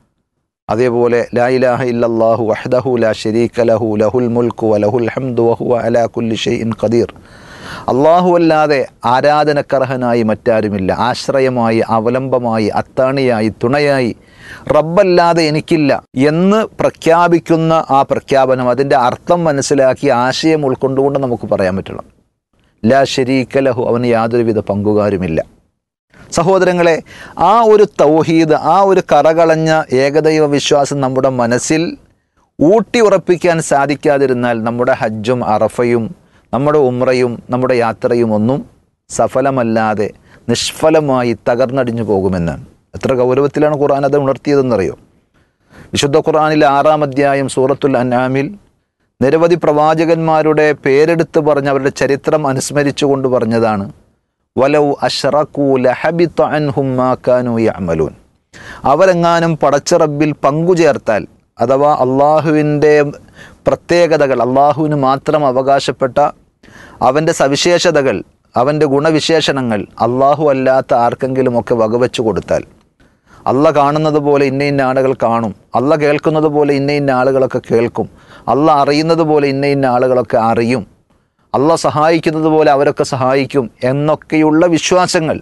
അതേപോലെ ലാ ഇലാഹ ഇല്ലല്ലാഹു വഹ്ദഹു ലാ ശരീക ലഹു ലഹുൽ മുൽക്കു വലഹുൽ ഹംദു വഹുവ അലാ കുല്ലി ഷൈഇൻ ഖദീർ. അല്ലാഹു അല്ലാതെ ആരാധനക്കർഹനായി മറ്റാരുമില്ല, ആശ്രയമായി, അവലംബമായി, അത്താണിയായി, തുണയായി റബ്ബല്ലാതെ എനിക്കില്ല എന്ന് പ്രഖ്യാപിക്കുന്ന ആ പ്രഖ്യാപനം, അതിൻ്റെ അർത്ഥം മനസ്സിലാക്കി ആശയം ഉൾക്കൊണ്ടുകൊണ്ട് നമുക്ക് പറയാൻ പറ്റണം. ലാ ശരീക ലഹു, അവന് യാതൊരുവിധ പങ്കുകാരുമില്ല. സഹോദരങ്ങളെ, ആ ഒരു തൗഹീദ്, ആ ഒരു കറകളഞ്ഞ ഏകദൈവ വിശ്വാസം നമ്മുടെ മനസ്സിൽ ഊട്ടി ഉറപ്പിക്കാൻ സാധിക്കാതിരുന്നാൽ നമ്മുടെ ഹജ്ജും അറഫയും നമ്മുടെ ഉംറയും നമ്മുടെ യാത്രയും ഒന്നും സഫലമല്ലാതെ നിഷ്ഫലമായി തകർന്നടിഞ്ഞു പോകുമെന്നാണ്. എത്ര ഗൗരവത്തിലാണ് ഖുർആൻ അത് ഉണർത്തിയതെന്നറിയോ? വിശുദ്ധ ഖുർആനിൽ 6-ാം അധ്യായം സൂറത്തുൽ അൻആമിൽ നിരവധി പ്രവാചകന്മാരുടെ പേരെടുത്ത് പറഞ്ഞ് അവരുടെ ചരിത്രം അനുസ്മരിച്ചുകൊണ്ട് പറഞ്ഞതാണ്, വലൗ അശ്റകൂ ലഹബിത അൻഹും മാ കാനൂ യഅമലൂൻ. അവരെങ്ങാനും പടച്ച റബ്ബിൽ പങ്കുചേർത്താൽ, അഥവാ അള്ളാഹുവിൻ്റെ പ്രത്യേകതകൾ, അള്ളാഹുവിന് മാത്രം അവകാശപ്പെട്ട അവൻ്റെ സവിശേഷതകൾ, അവൻ്റെ ഗുണവിശേഷണങ്ങൾ അള്ളാഹു അല്ലാത്ത ആർക്കെങ്കിലുമൊക്കെ വകവെച്ചു കൊടുത്താൽ, അള്ള കാണുന്നത് പോലെ ഇന്ന ഇന്ന ആളുകൾ കാണും, അള്ള കേൾക്കുന്നത് പോലെ ഇന്ന ഇന്ന ആളുകളൊക്കെ കേൾക്കും, അള്ള അറിയുന്നത് പോലെ ഇന്ന ഇന്ന ആളുകളൊക്കെ അറിയും, അള്ള സഹായിക്കുന്നത് പോലെ അവരൊക്കെ സഹായിക്കും എന്നൊക്കെയുള്ള വിശ്വാസങ്ങൾ,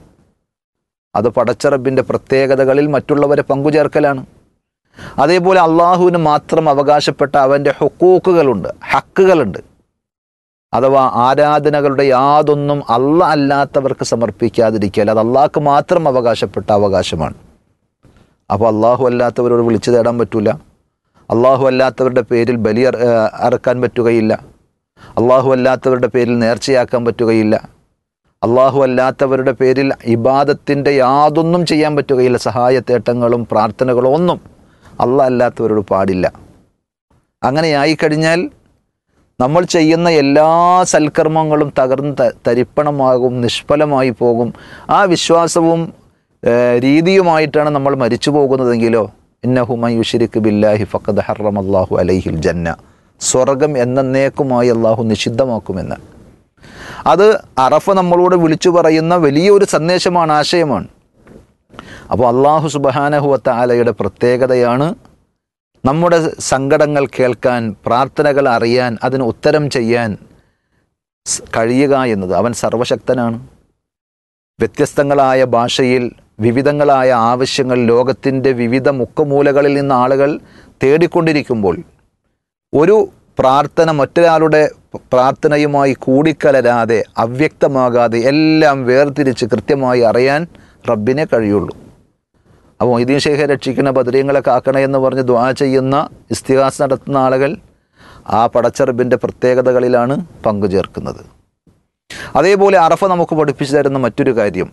അത് പടച്ച റബ്ബിൻ്റെ പ്രത്യേകതകളിൽ മറ്റുള്ളവരെ പങ്കുചേർക്കലാണ്. അതേപോലെ അള്ളാഹുവിന് മാത്രം അവകാശപ്പെട്ട അവൻ്റെ ഹുക്കൂക്കുകളുണ്ട്, ഹക്കുകളുണ്ട്. അഥവാ ആരാധനകളുടെ യാതൊന്നും അള്ള അല്ലാത്തവർക്ക് സമർപ്പിക്കാതിരിക്കൽ, അത് അള്ളാഹ്ക്ക് മാത്രം അവകാശപ്പെട്ട അവകാശമാണ്. അപ്പോൾ അള്ളാഹു അല്ലാത്തവരോട് വിളിച്ചു തേടാൻ പറ്റില്ല, അള്ളാഹു അല്ലാത്തവരുടെ പേരിൽ ബലി അറക്കാൻ പറ്റുകയില്ല, അള്ളാഹു അല്ലാത്തവരുടെ പേരിൽ നേർച്ചയാക്കാൻ പറ്റുകയില്ല, അള്ളാഹു അല്ലാത്തവരുടെ പേരിൽ ഇബാദത്തിൻ്റെ യാതൊന്നും ചെയ്യാൻ പറ്റുകയില്ല. സഹായത്തേട്ടങ്ങളും പ്രാർത്ഥനകളും ഒന്നും അള്ളാഹ് അല്ലാത്തവരോട് പാടില്ല. അങ്ങനെയായിക്കഴിഞ്ഞാൽ നമ്മൾ ചെയ്യുന്ന എല്ലാ സൽക്കർമ്മങ്ങളും തകർന്ന് തരിപ്പണമാകും, നിഷ്ഫലമായി പോകും. ആ വിശ്വാസവും രീതിയുമായിട്ടാണ് നമ്മൾ മരിച്ചു പോകുന്നതെങ്കിലോ, ഇന്നഹു മൻ യുശ്രിക് ബില്ലാഹി ഫഖദ് ഹറമല്ലാഹു അലൈഹിൽ ജന്ന, സ്വർഗം എന്നേക്കുമായി അള്ളാഹു നിഷിദ്ധമാക്കുമെന്ന്. അത് അറഫ നമ്മളോട് വിളിച്ചു പറയുന്ന വലിയൊരു സന്ദേശമാണ്, ആശയമാണ്. അപ്പോൾ അള്ളാഹു സുബ്ഹാനഹു വ തആലയുടെ പ്രത്യേകതയാണ് നമ്മുടെ സങ്കടങ്ങൾ കേൾക്കാൻ, പ്രാർത്ഥനകൾ അറിയാൻ, അതിന് ഉത്തരം ചെയ്യാൻ കഴിയുക എന്നത്. അവൻ സർവശക്തനാണ്. വ്യത്യസ്തങ്ങളായ ഭാഷയിൽ വിവിധങ്ങളായ ആവശ്യങ്ങൾ ലോകത്തിൻ്റെ വിവിധ മുക്കുമൂലകളിൽ നിന്ന് ആളുകൾ തേടിക്കൊണ്ടിരിക്കുമ്പോൾ ഒരു പ്രാർത്ഥന മറ്റൊരാളുടെ പ്രാർത്ഥനയുമായി കൂടിക്കലരാതെ, അവ്യക്തമാകാതെ എല്ലാം വേർതിരിച്ച് കൃത്യമായി അറിയാൻ റബ്ബിനെ കഴിയുള്ളൂ. അപ്പോൾ മൊയ്തീൻ ഷെയ്ഖെ രക്ഷിക്കുന്ന, ബദരീങ്ങളെ കാക്കണേ എന്ന് പറഞ്ഞ് ദുആ ചെയ്യുന്ന, ഇസ്തിഗാസ നടത്തുന്ന ആളുകൾ ആ പടച്ച റബ്ബിൻ്റെ പ്രത്യേകതകളിലാണ് പങ്കുചേർക്കുന്നത്. അതേപോലെ അറഫ നമുക്ക് പഠിപ്പിച്ചു തരുന്ന മറ്റൊരു കാര്യം,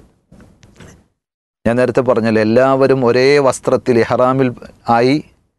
ഞാൻ നേരത്തെ പറഞ്ഞല്ലോ, എല്ലാവരും ഒരേ വസ്ത്രത്തിൽ ഇഹ്റാമിൽ ആയി,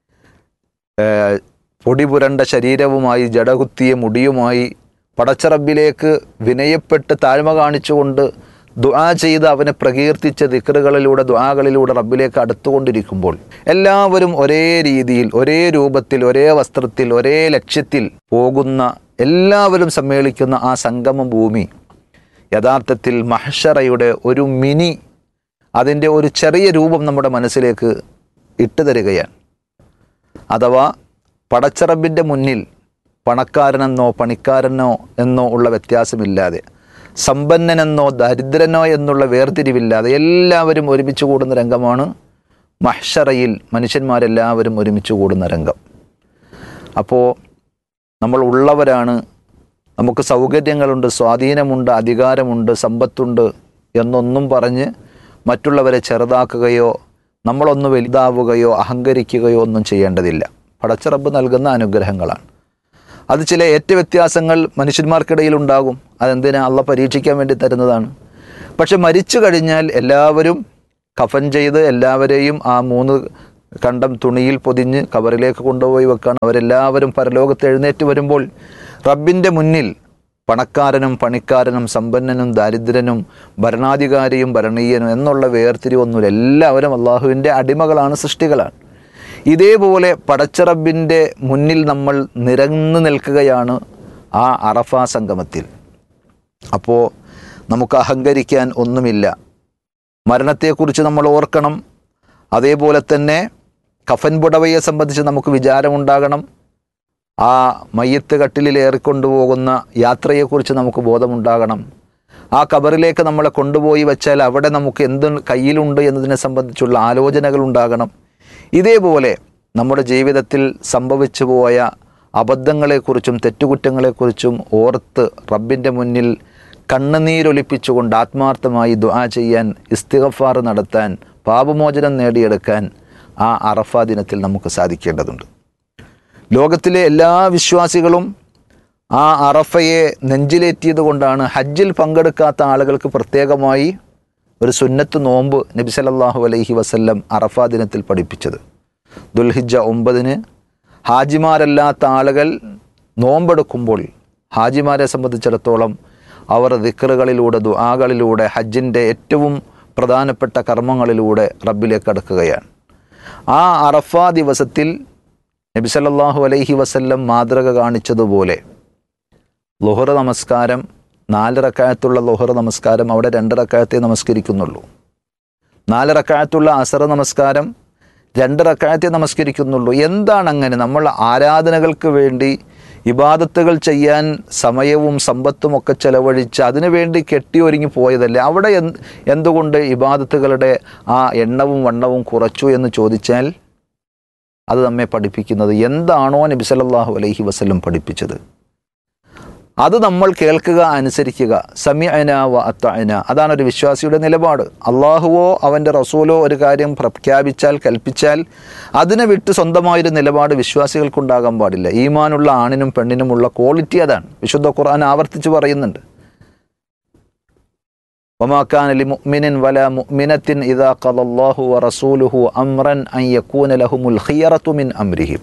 പൊടി പുരണ്ട ശരീരവുമായി, ജടകുത്തിയ മുടിയുമായി പടച്ച റബ്ബിലേക്ക് വിനയപ്പെട്ട് താഴ്മ കാണിച്ചുകൊണ്ട് ദുആ ചെയ്ത് അവനെ പ്രകീർത്തിച്ച ദിക്റുകളിലൂടെ, ദുആകളിലൂടെ റബ്ബിലേക്ക് അടുത്തുകൊണ്ടിരിക്കുമ്പോൾ എല്ലാവരും ഒരേ രീതിയിൽ, ഒരേ രൂപത്തിൽ, ഒരേ വസ്ത്രത്തിൽ, ഒരേ ലക്ഷ്യത്തിൽ പോകുന്ന, എല്ലാവരും സമ്മേളിക്കുന്ന ആ സംഗമ ഭൂമി യഥാർത്ഥത്തിൽ മഹ്ശറയുടെ ഒരു മിനി, അതിൻ്റെ ഒരു ചെറിയ രൂപം നമ്മുടെ മനസ്സിലേക്ക് ഇട്ടുതരികയാണ്. അഥവാ പടച്ച റബ്ബിൻ്റെ മുന്നിൽ പണക്കാരനെന്നോ പണിക്കാരനോ എന്നോ ഉള്ള വ്യത്യാസമില്ലാതെ, സമ്പന്നനെന്നോ ദരിദ്രനോ എന്നുള്ള വേർതിരിവില്ലാതെ എല്ലാവരും ഒരുമിച്ച് കൂടുന്ന രംഗമാണ് മഹ്ശറയിൽ മനുഷ്യന്മാരെല്ലാവരും ഒരുമിച്ച് കൂടുന്ന രംഗം. അപ്പോൾ നമ്മൾ ഉള്ളവരാണ്, നമുക്ക് സൗകര്യങ്ങളുണ്ട്, സ്വാധീനമുണ്ട്, അധികാരമുണ്ട്, സമ്പത്തുണ്ട് എന്നൊന്നും പറഞ്ഞ് മറ്റുള്ളവരെ ചെറുതാക്കുകയോ നമ്മളൊന്ന് വലുതാവുകയോ അഹങ്കരിക്കുകയോ ഒന്നും ചെയ്യേണ്ടതില്ല. പടച്ച റബ്ബ് നൽകുന്ന അനുഗ്രഹങ്ങളാണ്. അത് ചില വ്യത്യാസങ്ങൾ മനുഷ്യന്മാർക്കിടയിൽ ഉണ്ടാകും. അതെന്തിനാ? അള്ളാഹ് പരീക്ഷിക്കാൻ വേണ്ടി തരുന്നതാണ്. പക്ഷെ മരിച്ചു കഴിഞ്ഞാൽ എല്ലാവരും കഫൻ ചെയ്ത് എല്ലാവരെയും ആ 3 കണ്ടം തുണിയിൽ പൊതിഞ്ഞ് കബറിലേക്ക് കൊണ്ടുപോയി വെക്കാണ്. അവരെല്ലാവരും പരലോകത്ത് എഴുന്നേറ്റ് വരുമ്പോൾ റബ്ബിൻ്റെ മുന്നിൽ പണക്കാരനും പണിക്കാരനും, സമ്പന്നനും ദാരിദ്ര്യനും, ഭരണാധികാരിയും ഭരണീയനും എന്നുള്ള വേർതിരിവൊന്നുമില്ല. എല്ലാവരും അള്ളാഹുവിൻ്റെ അടിമകളാണ്, സൃഷ്ടികളാണ്. ഇതേപോലെ പടച്ചറബിൻ്റെ മുന്നിൽ നമ്മൾ നിരന്നു നിൽക്കുകയാണ് ആ അറഫ സംഗമത്തിൽ. അപ്പോൾ നമുക്ക് അഹങ്കരിക്കാൻ ഒന്നുമില്ല. മരണത്തെക്കുറിച്ച് നമ്മൾ ഓർക്കണം. അതേപോലെ തന്നെ കഫൻ പുടവയെ സംബന്ധിച്ച് നമുക്ക് വിചാരമുണ്ടാകണം. ആ മയ്യത്ത് കട്ടിലിൽ ഏറിക്കൊണ്ടുപോകുന്ന യാത്രയെക്കുറിച്ച് നമുക്ക് ബോധമുണ്ടാകണം. ആ ഖബറിലേക്ക് നമ്മളെ കൊണ്ടുപോയി വെച്ചാൽ അവിടെ നമുക്ക് എന്ത് കയ്യിലുണ്ട് എന്നതിനെ സംബന്ധിച്ചുള്ള ആലോചനകൾ ഉണ്ടാകണം. ഇതേപോലെ നമ്മുടെ ജീവിതത്തിൽ സംഭവിച്ചു പോയ അബദ്ധങ്ങളെക്കുറിച്ചും തെറ്റുകുറ്റങ്ങളെക്കുറിച്ചും ഓർത്ത് റബ്ബിൻ്റെ മുന്നിൽ കണ്ണുനീരൊലിപ്പിച്ചുകൊണ്ട് ആത്മാർത്ഥമായി ദുആ ചെയ്യാൻ, ഇസ്തിഗ്ഫാർ നടത്താൻ, പാപമോചനം നേടിയെടുക്കാൻ ആ അറഫ ദിനത്തിൽ നമുക്ക് സാധിക്കേണ്ടതുണ്ട്. ലോകത്തിലെ എല്ലാ വിശ്വാസികളും ആ അറഫയെ നെഞ്ചിലേറ്റിയത് കൊണ്ടാണ് ഹജ്ജിൽ പങ്കെടുക്കാത്ത ആളുകൾക്ക് പ്രത്യേകമായി ഒരു സുന്നത്ത് നോമ്പ് നബി സല്ലല്ലാഹു അലൈഹി വസല്ലം അറഫ ദിനത്തിൽ പഠിപ്പിച്ചത്. ദുൽഹിജ്ജ 9 ഹാജിമാരല്ലാത്ത ആളുകൾ നോമ്പെടുക്കുമ്പോൾ ഹാജിമാരെ സംബന്ധിച്ചിടത്തോളം അവർ ദിക്റുകളിലൂടെ, ദുആകളിലൂടെ, ഹജ്ജിൻ്റെ ഏറ്റവും പ്രധാനപ്പെട്ട കർമ്മങ്ങളിലൂടെ റബ്ബിലേക്ക് അടുക്കുകയാണ്. ആ അറഫ ദിവസത്തിൽ നബി സല്ലല്ലാഹു അലൈഹി വസല്ലം മാതൃക കാണിച്ചതുപോലെ ളുഹർ നമസ്കാരം 4 റക്അത്തുള്ള ളുഹർ നമസ്കാരം അവിടെ 2 റക്അത്തേ നമസ്കരിക്കുന്നുള്ളൂ. 4 റക്അത്തുള്ള അസർ നമസ്കാരം 2 റക്അത്തേ നമസ്കരിക്കുന്നുള്ളൂ. എന്താണ് അങ്ങനെ? നമ്മൾ ആരാധനകൾക്ക് വേണ്ടി ഇബാദത്തുകൾ ചെയ്യാൻ സമയവും സമ്പത്തും ഒക്കെ ചെലവഴിച്ച് അതിനുവേണ്ടി കെട്ടിയൊരുങ്ങി പോയതല്ലേ? അവിടെ എന്തുകൊണ്ട് ഇബാദത്തുകളുടെ ആ എണ്ണവും വണ്ണവും കുറച്ചു എന്ന് ചോദിച്ചാൽ അത് നമ്മെ പഠിപ്പിക്കുന്നത് എന്താണോ നബി സല്ലല്ലാഹു അലൈഹി വസല്ലം പഠിപ്പിച്ചത് അത് നമ്മൾ കേൾക്കുക, അനുസരിക്കുക. സമിഅന വ അത്അന, അതാണ് ഒരു വിശ്വാസിയുടെ നിലപാട്. അള്ളാഹുവോ അവൻ്റെ റസൂലോ ഒരു കാര്യം പ്രഖ്യാപിച്ചാൽ, കൽപ്പിച്ചാൽ അതിനെ വിട്ട് സ്വന്തമായൊരു നിലപാട് വിശ്വാസികൾക്കുണ്ടാകാൻ പാടില്ല. ഈമാനുള്ള ആണിനും പെണ്ണിനുമുള്ള ക്വാളിറ്റി അതാണ്. വിശുദ്ധ ഖുർആൻ ആവർത്തിച്ച് പറയുന്നുണ്ട്, വമാ കാന ലിമുഅ്മിനിൻ വലാ മുഅ്മിനത്തിൻ ഇദാ ഖദല്ലാഹു വറസൂലുഹു അംറൻ അൻ യകൂന ലഹുമുൽ ഖിയറതു മിൻ അംരിഹിം.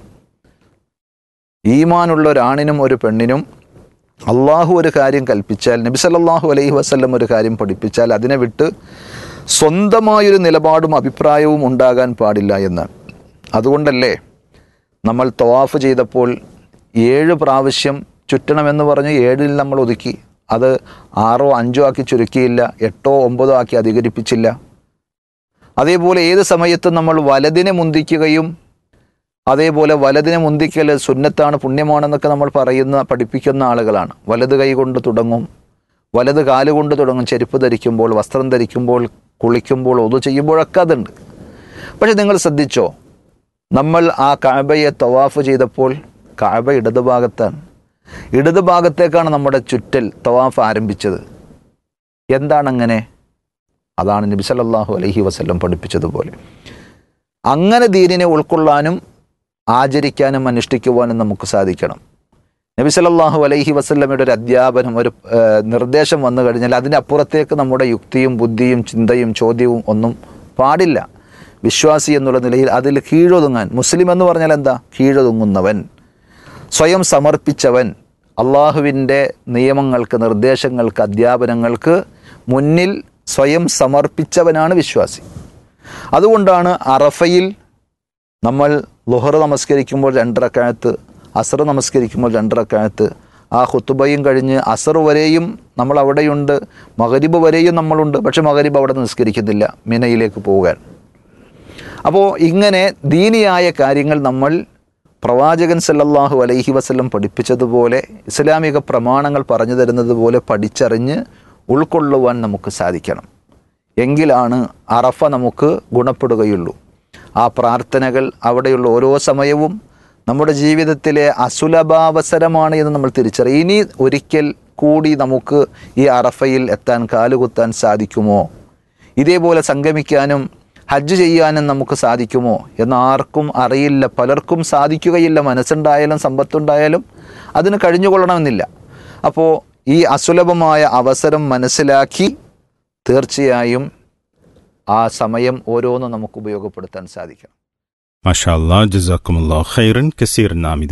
ഈമാനുള്ള ഒരു ആണിനും ഒരു പെണ്ണിനും അള്ളാഹു ഒരു കാര്യം കൽപ്പിച്ചാൽ, നബി സല്ലല്ലാഹു അലൈഹി വസല്ലം ഒരു കാര്യം പഠിപ്പിച്ചാൽ അതിനെ വിട്ട് സ്വന്തമായൊരു നിലപാടും അഭിപ്രായവും ഉണ്ടാകാൻ പാടില്ല എന്ന്. അതുകൊണ്ടല്ലേ നമ്മൾ തവാഫ് ചെയ്തപ്പോൾ 7 പ്രാവശ്യം ചുറ്റണമെന്ന് പറഞ്ഞ് 7-ൽ നമ്മൾ ഒതുക്കി. അത് 6 or 5 ആക്കി ചുരുക്കിയില്ല, 8 or 9 ആക്കി അധികരിപ്പിച്ചില്ല. അതേപോലെ ഏത് സമയത്തും നമ്മൾ വലതിനെ മുന്തിക്കുകയും, അതേപോലെ വലതിനെ മുന്തിക്കൽ സുന്നത്താണ്, പുണ്യമാണെന്നൊക്കെ നമ്മൾ പഠിപ്പിക്കുന്ന ആളുകളാണ്. വലത് കൈ കൊണ്ട് തുടങ്ങും, വലത് കാലുകൊണ്ട് തുടങ്ങും. ചെരുപ്പ് ധരിക്കുമ്പോൾ, വസ്ത്രം ധരിക്കുമ്പോൾ, കുളിക്കുമ്പോൾ, ഒതു ചെയ്യുമ്പോഴൊക്കെ അതുണ്ട്. പക്ഷെ നിങ്ങൾ ശ്രദ്ധിച്ചോ, നമ്മൾ ആ കഅബയെ തവാഫ് ചെയ്തപ്പോൾ കഅബ ഇടതുഭാഗത്താണ്. ഇടതുഭാഗത്തേക്കാണ് നമ്മുടെ ചുറ്റൽ തവാഫ് ആരംഭിച്ചത്. എന്താണങ്ങനെ? അതാണ് നബി സല്ലല്ലാഹു അലൈഹി വസല്ലം പഠിപ്പിച്ചതുപോലെ. അങ്ങനെ ദീനിനെ ഉൾക്കൊള്ളാനും ആചരിക്കാനും അനുഷ്ഠിക്കുവാനും നമുക്ക് സാധിക്കണം. നബി സല്ലല്ലാഹു അലൈഹി വസല്ലമയുടെ ഒരു അധ്യാപനം, ഒരു നിർദ്ദേശം വന്നു കഴിഞ്ഞാൽ അതിനപ്പുറത്തേക്ക് നമ്മുടെ യുക്തിയും ബുദ്ധിയും ചിന്തയും ചോദ്യവും ഒന്നും പാടില്ല. വിശ്വാസി എന്നുള്ള നിലയിൽ അതിൽ കീഴൊതുങ്ങാൻ. മുസ്ലിം എന്ന് പറഞ്ഞാൽ എന്താ? കീഴൊതുങ്ങുന്നവൻ, സ്വയം സമർപ്പിച്ചവൻ, അള്ളാഹുവിൻ്റെ നിയമങ്ങൾക്ക്, നിർദ്ദേശങ്ങൾക്ക്, അധ്യാപനങ്ങൾക്ക് മുന്നിൽ സ്വയം സമർപ്പിച്ചവനാണ് വിശ്വാസി. അതുകൊണ്ടാണ് അറഫയിൽ നമ്മൾ ളുഹർ നമസ്കരിക്കുമ്പോൾ 2 റക്അത്ത്, അസർ നമസ്കരിക്കുമ്പോൾ 2 റക്അത്ത്, ആ ഖുതുബയും കഴിഞ്ഞ് അസർ വരെയും നമ്മൾ അവിടെയുണ്ട്, മഗ്രിബ് വരെയും നമ്മളുണ്ട്. പക്ഷെ മഗ്രിബ് അവിടെ നിസ്കരിക്കുന്നില്ല, മിനയിലേക്ക് പോകാൻ. അപ്പോൾ ഇങ്ങനെ ദീനിയായ കാര്യങ്ങൾ നമ്മൾ പ്രവാചകൻ സല്ലല്ലാഹു അലൈഹി വസല്ലം പഠിപ്പിച്ചതുപോലെ, ഇസ്ലാമിക പ്രമാണങ്ങൾ പറഞ്ഞു തരുന്നത് പോലെ പഠിച്ചറിഞ്ഞ് ഉൾക്കൊള്ളുവാൻ നമുക്ക് സാധിക്കണം. എങ്കിലാണ് അറഫ നമുക്ക് ഗുണപ്പെടുകയുള്ളൂ. ആ പ്രാർത്ഥനകൾ അവിടെയുള്ള ഓരോ സമയവും നമ്മുടെ ജീവിതത്തിലെ അസുലഭാവസരമാണ് എന്ന് നമ്മൾ തിരിച്ചറിയും. ഇനി ഒരിക്കൽ കൂടി നമുക്ക് ഈ അറഫയിൽ എത്താൻ, കാലുകുത്താൻ സാധിക്കുമോ? ഇതേപോലെ സംഗമിക്കാനും ഹജ്ജ് ചെയ്യാനും നമുക്ക് സാധിക്കുമോ എന്ന് ആർക്കും അറിയില്ല. പലർക്കും സാധിക്കുകയില്ല. മനസ്സുണ്ടായാലും സമ്പത്തുണ്ടായാലും അതിന് കഴിഞ്ഞുകൊള്ളണമെന്നില്ല. അപ്പോൾ ഈ അസുലഭമായ അവസരം മനസ്സിലാക്കി തീർച്ചയായും ആ സമയം ഓരോന്നും നമുക്ക് ഉപയോഗപ്പെടുത്താൻ സാധിക്കണം. മാഷാ അല്ലാഹ്, ജസാക്കുമുല്ലാഹു ഖൈറൻ കസീറൻ. നാം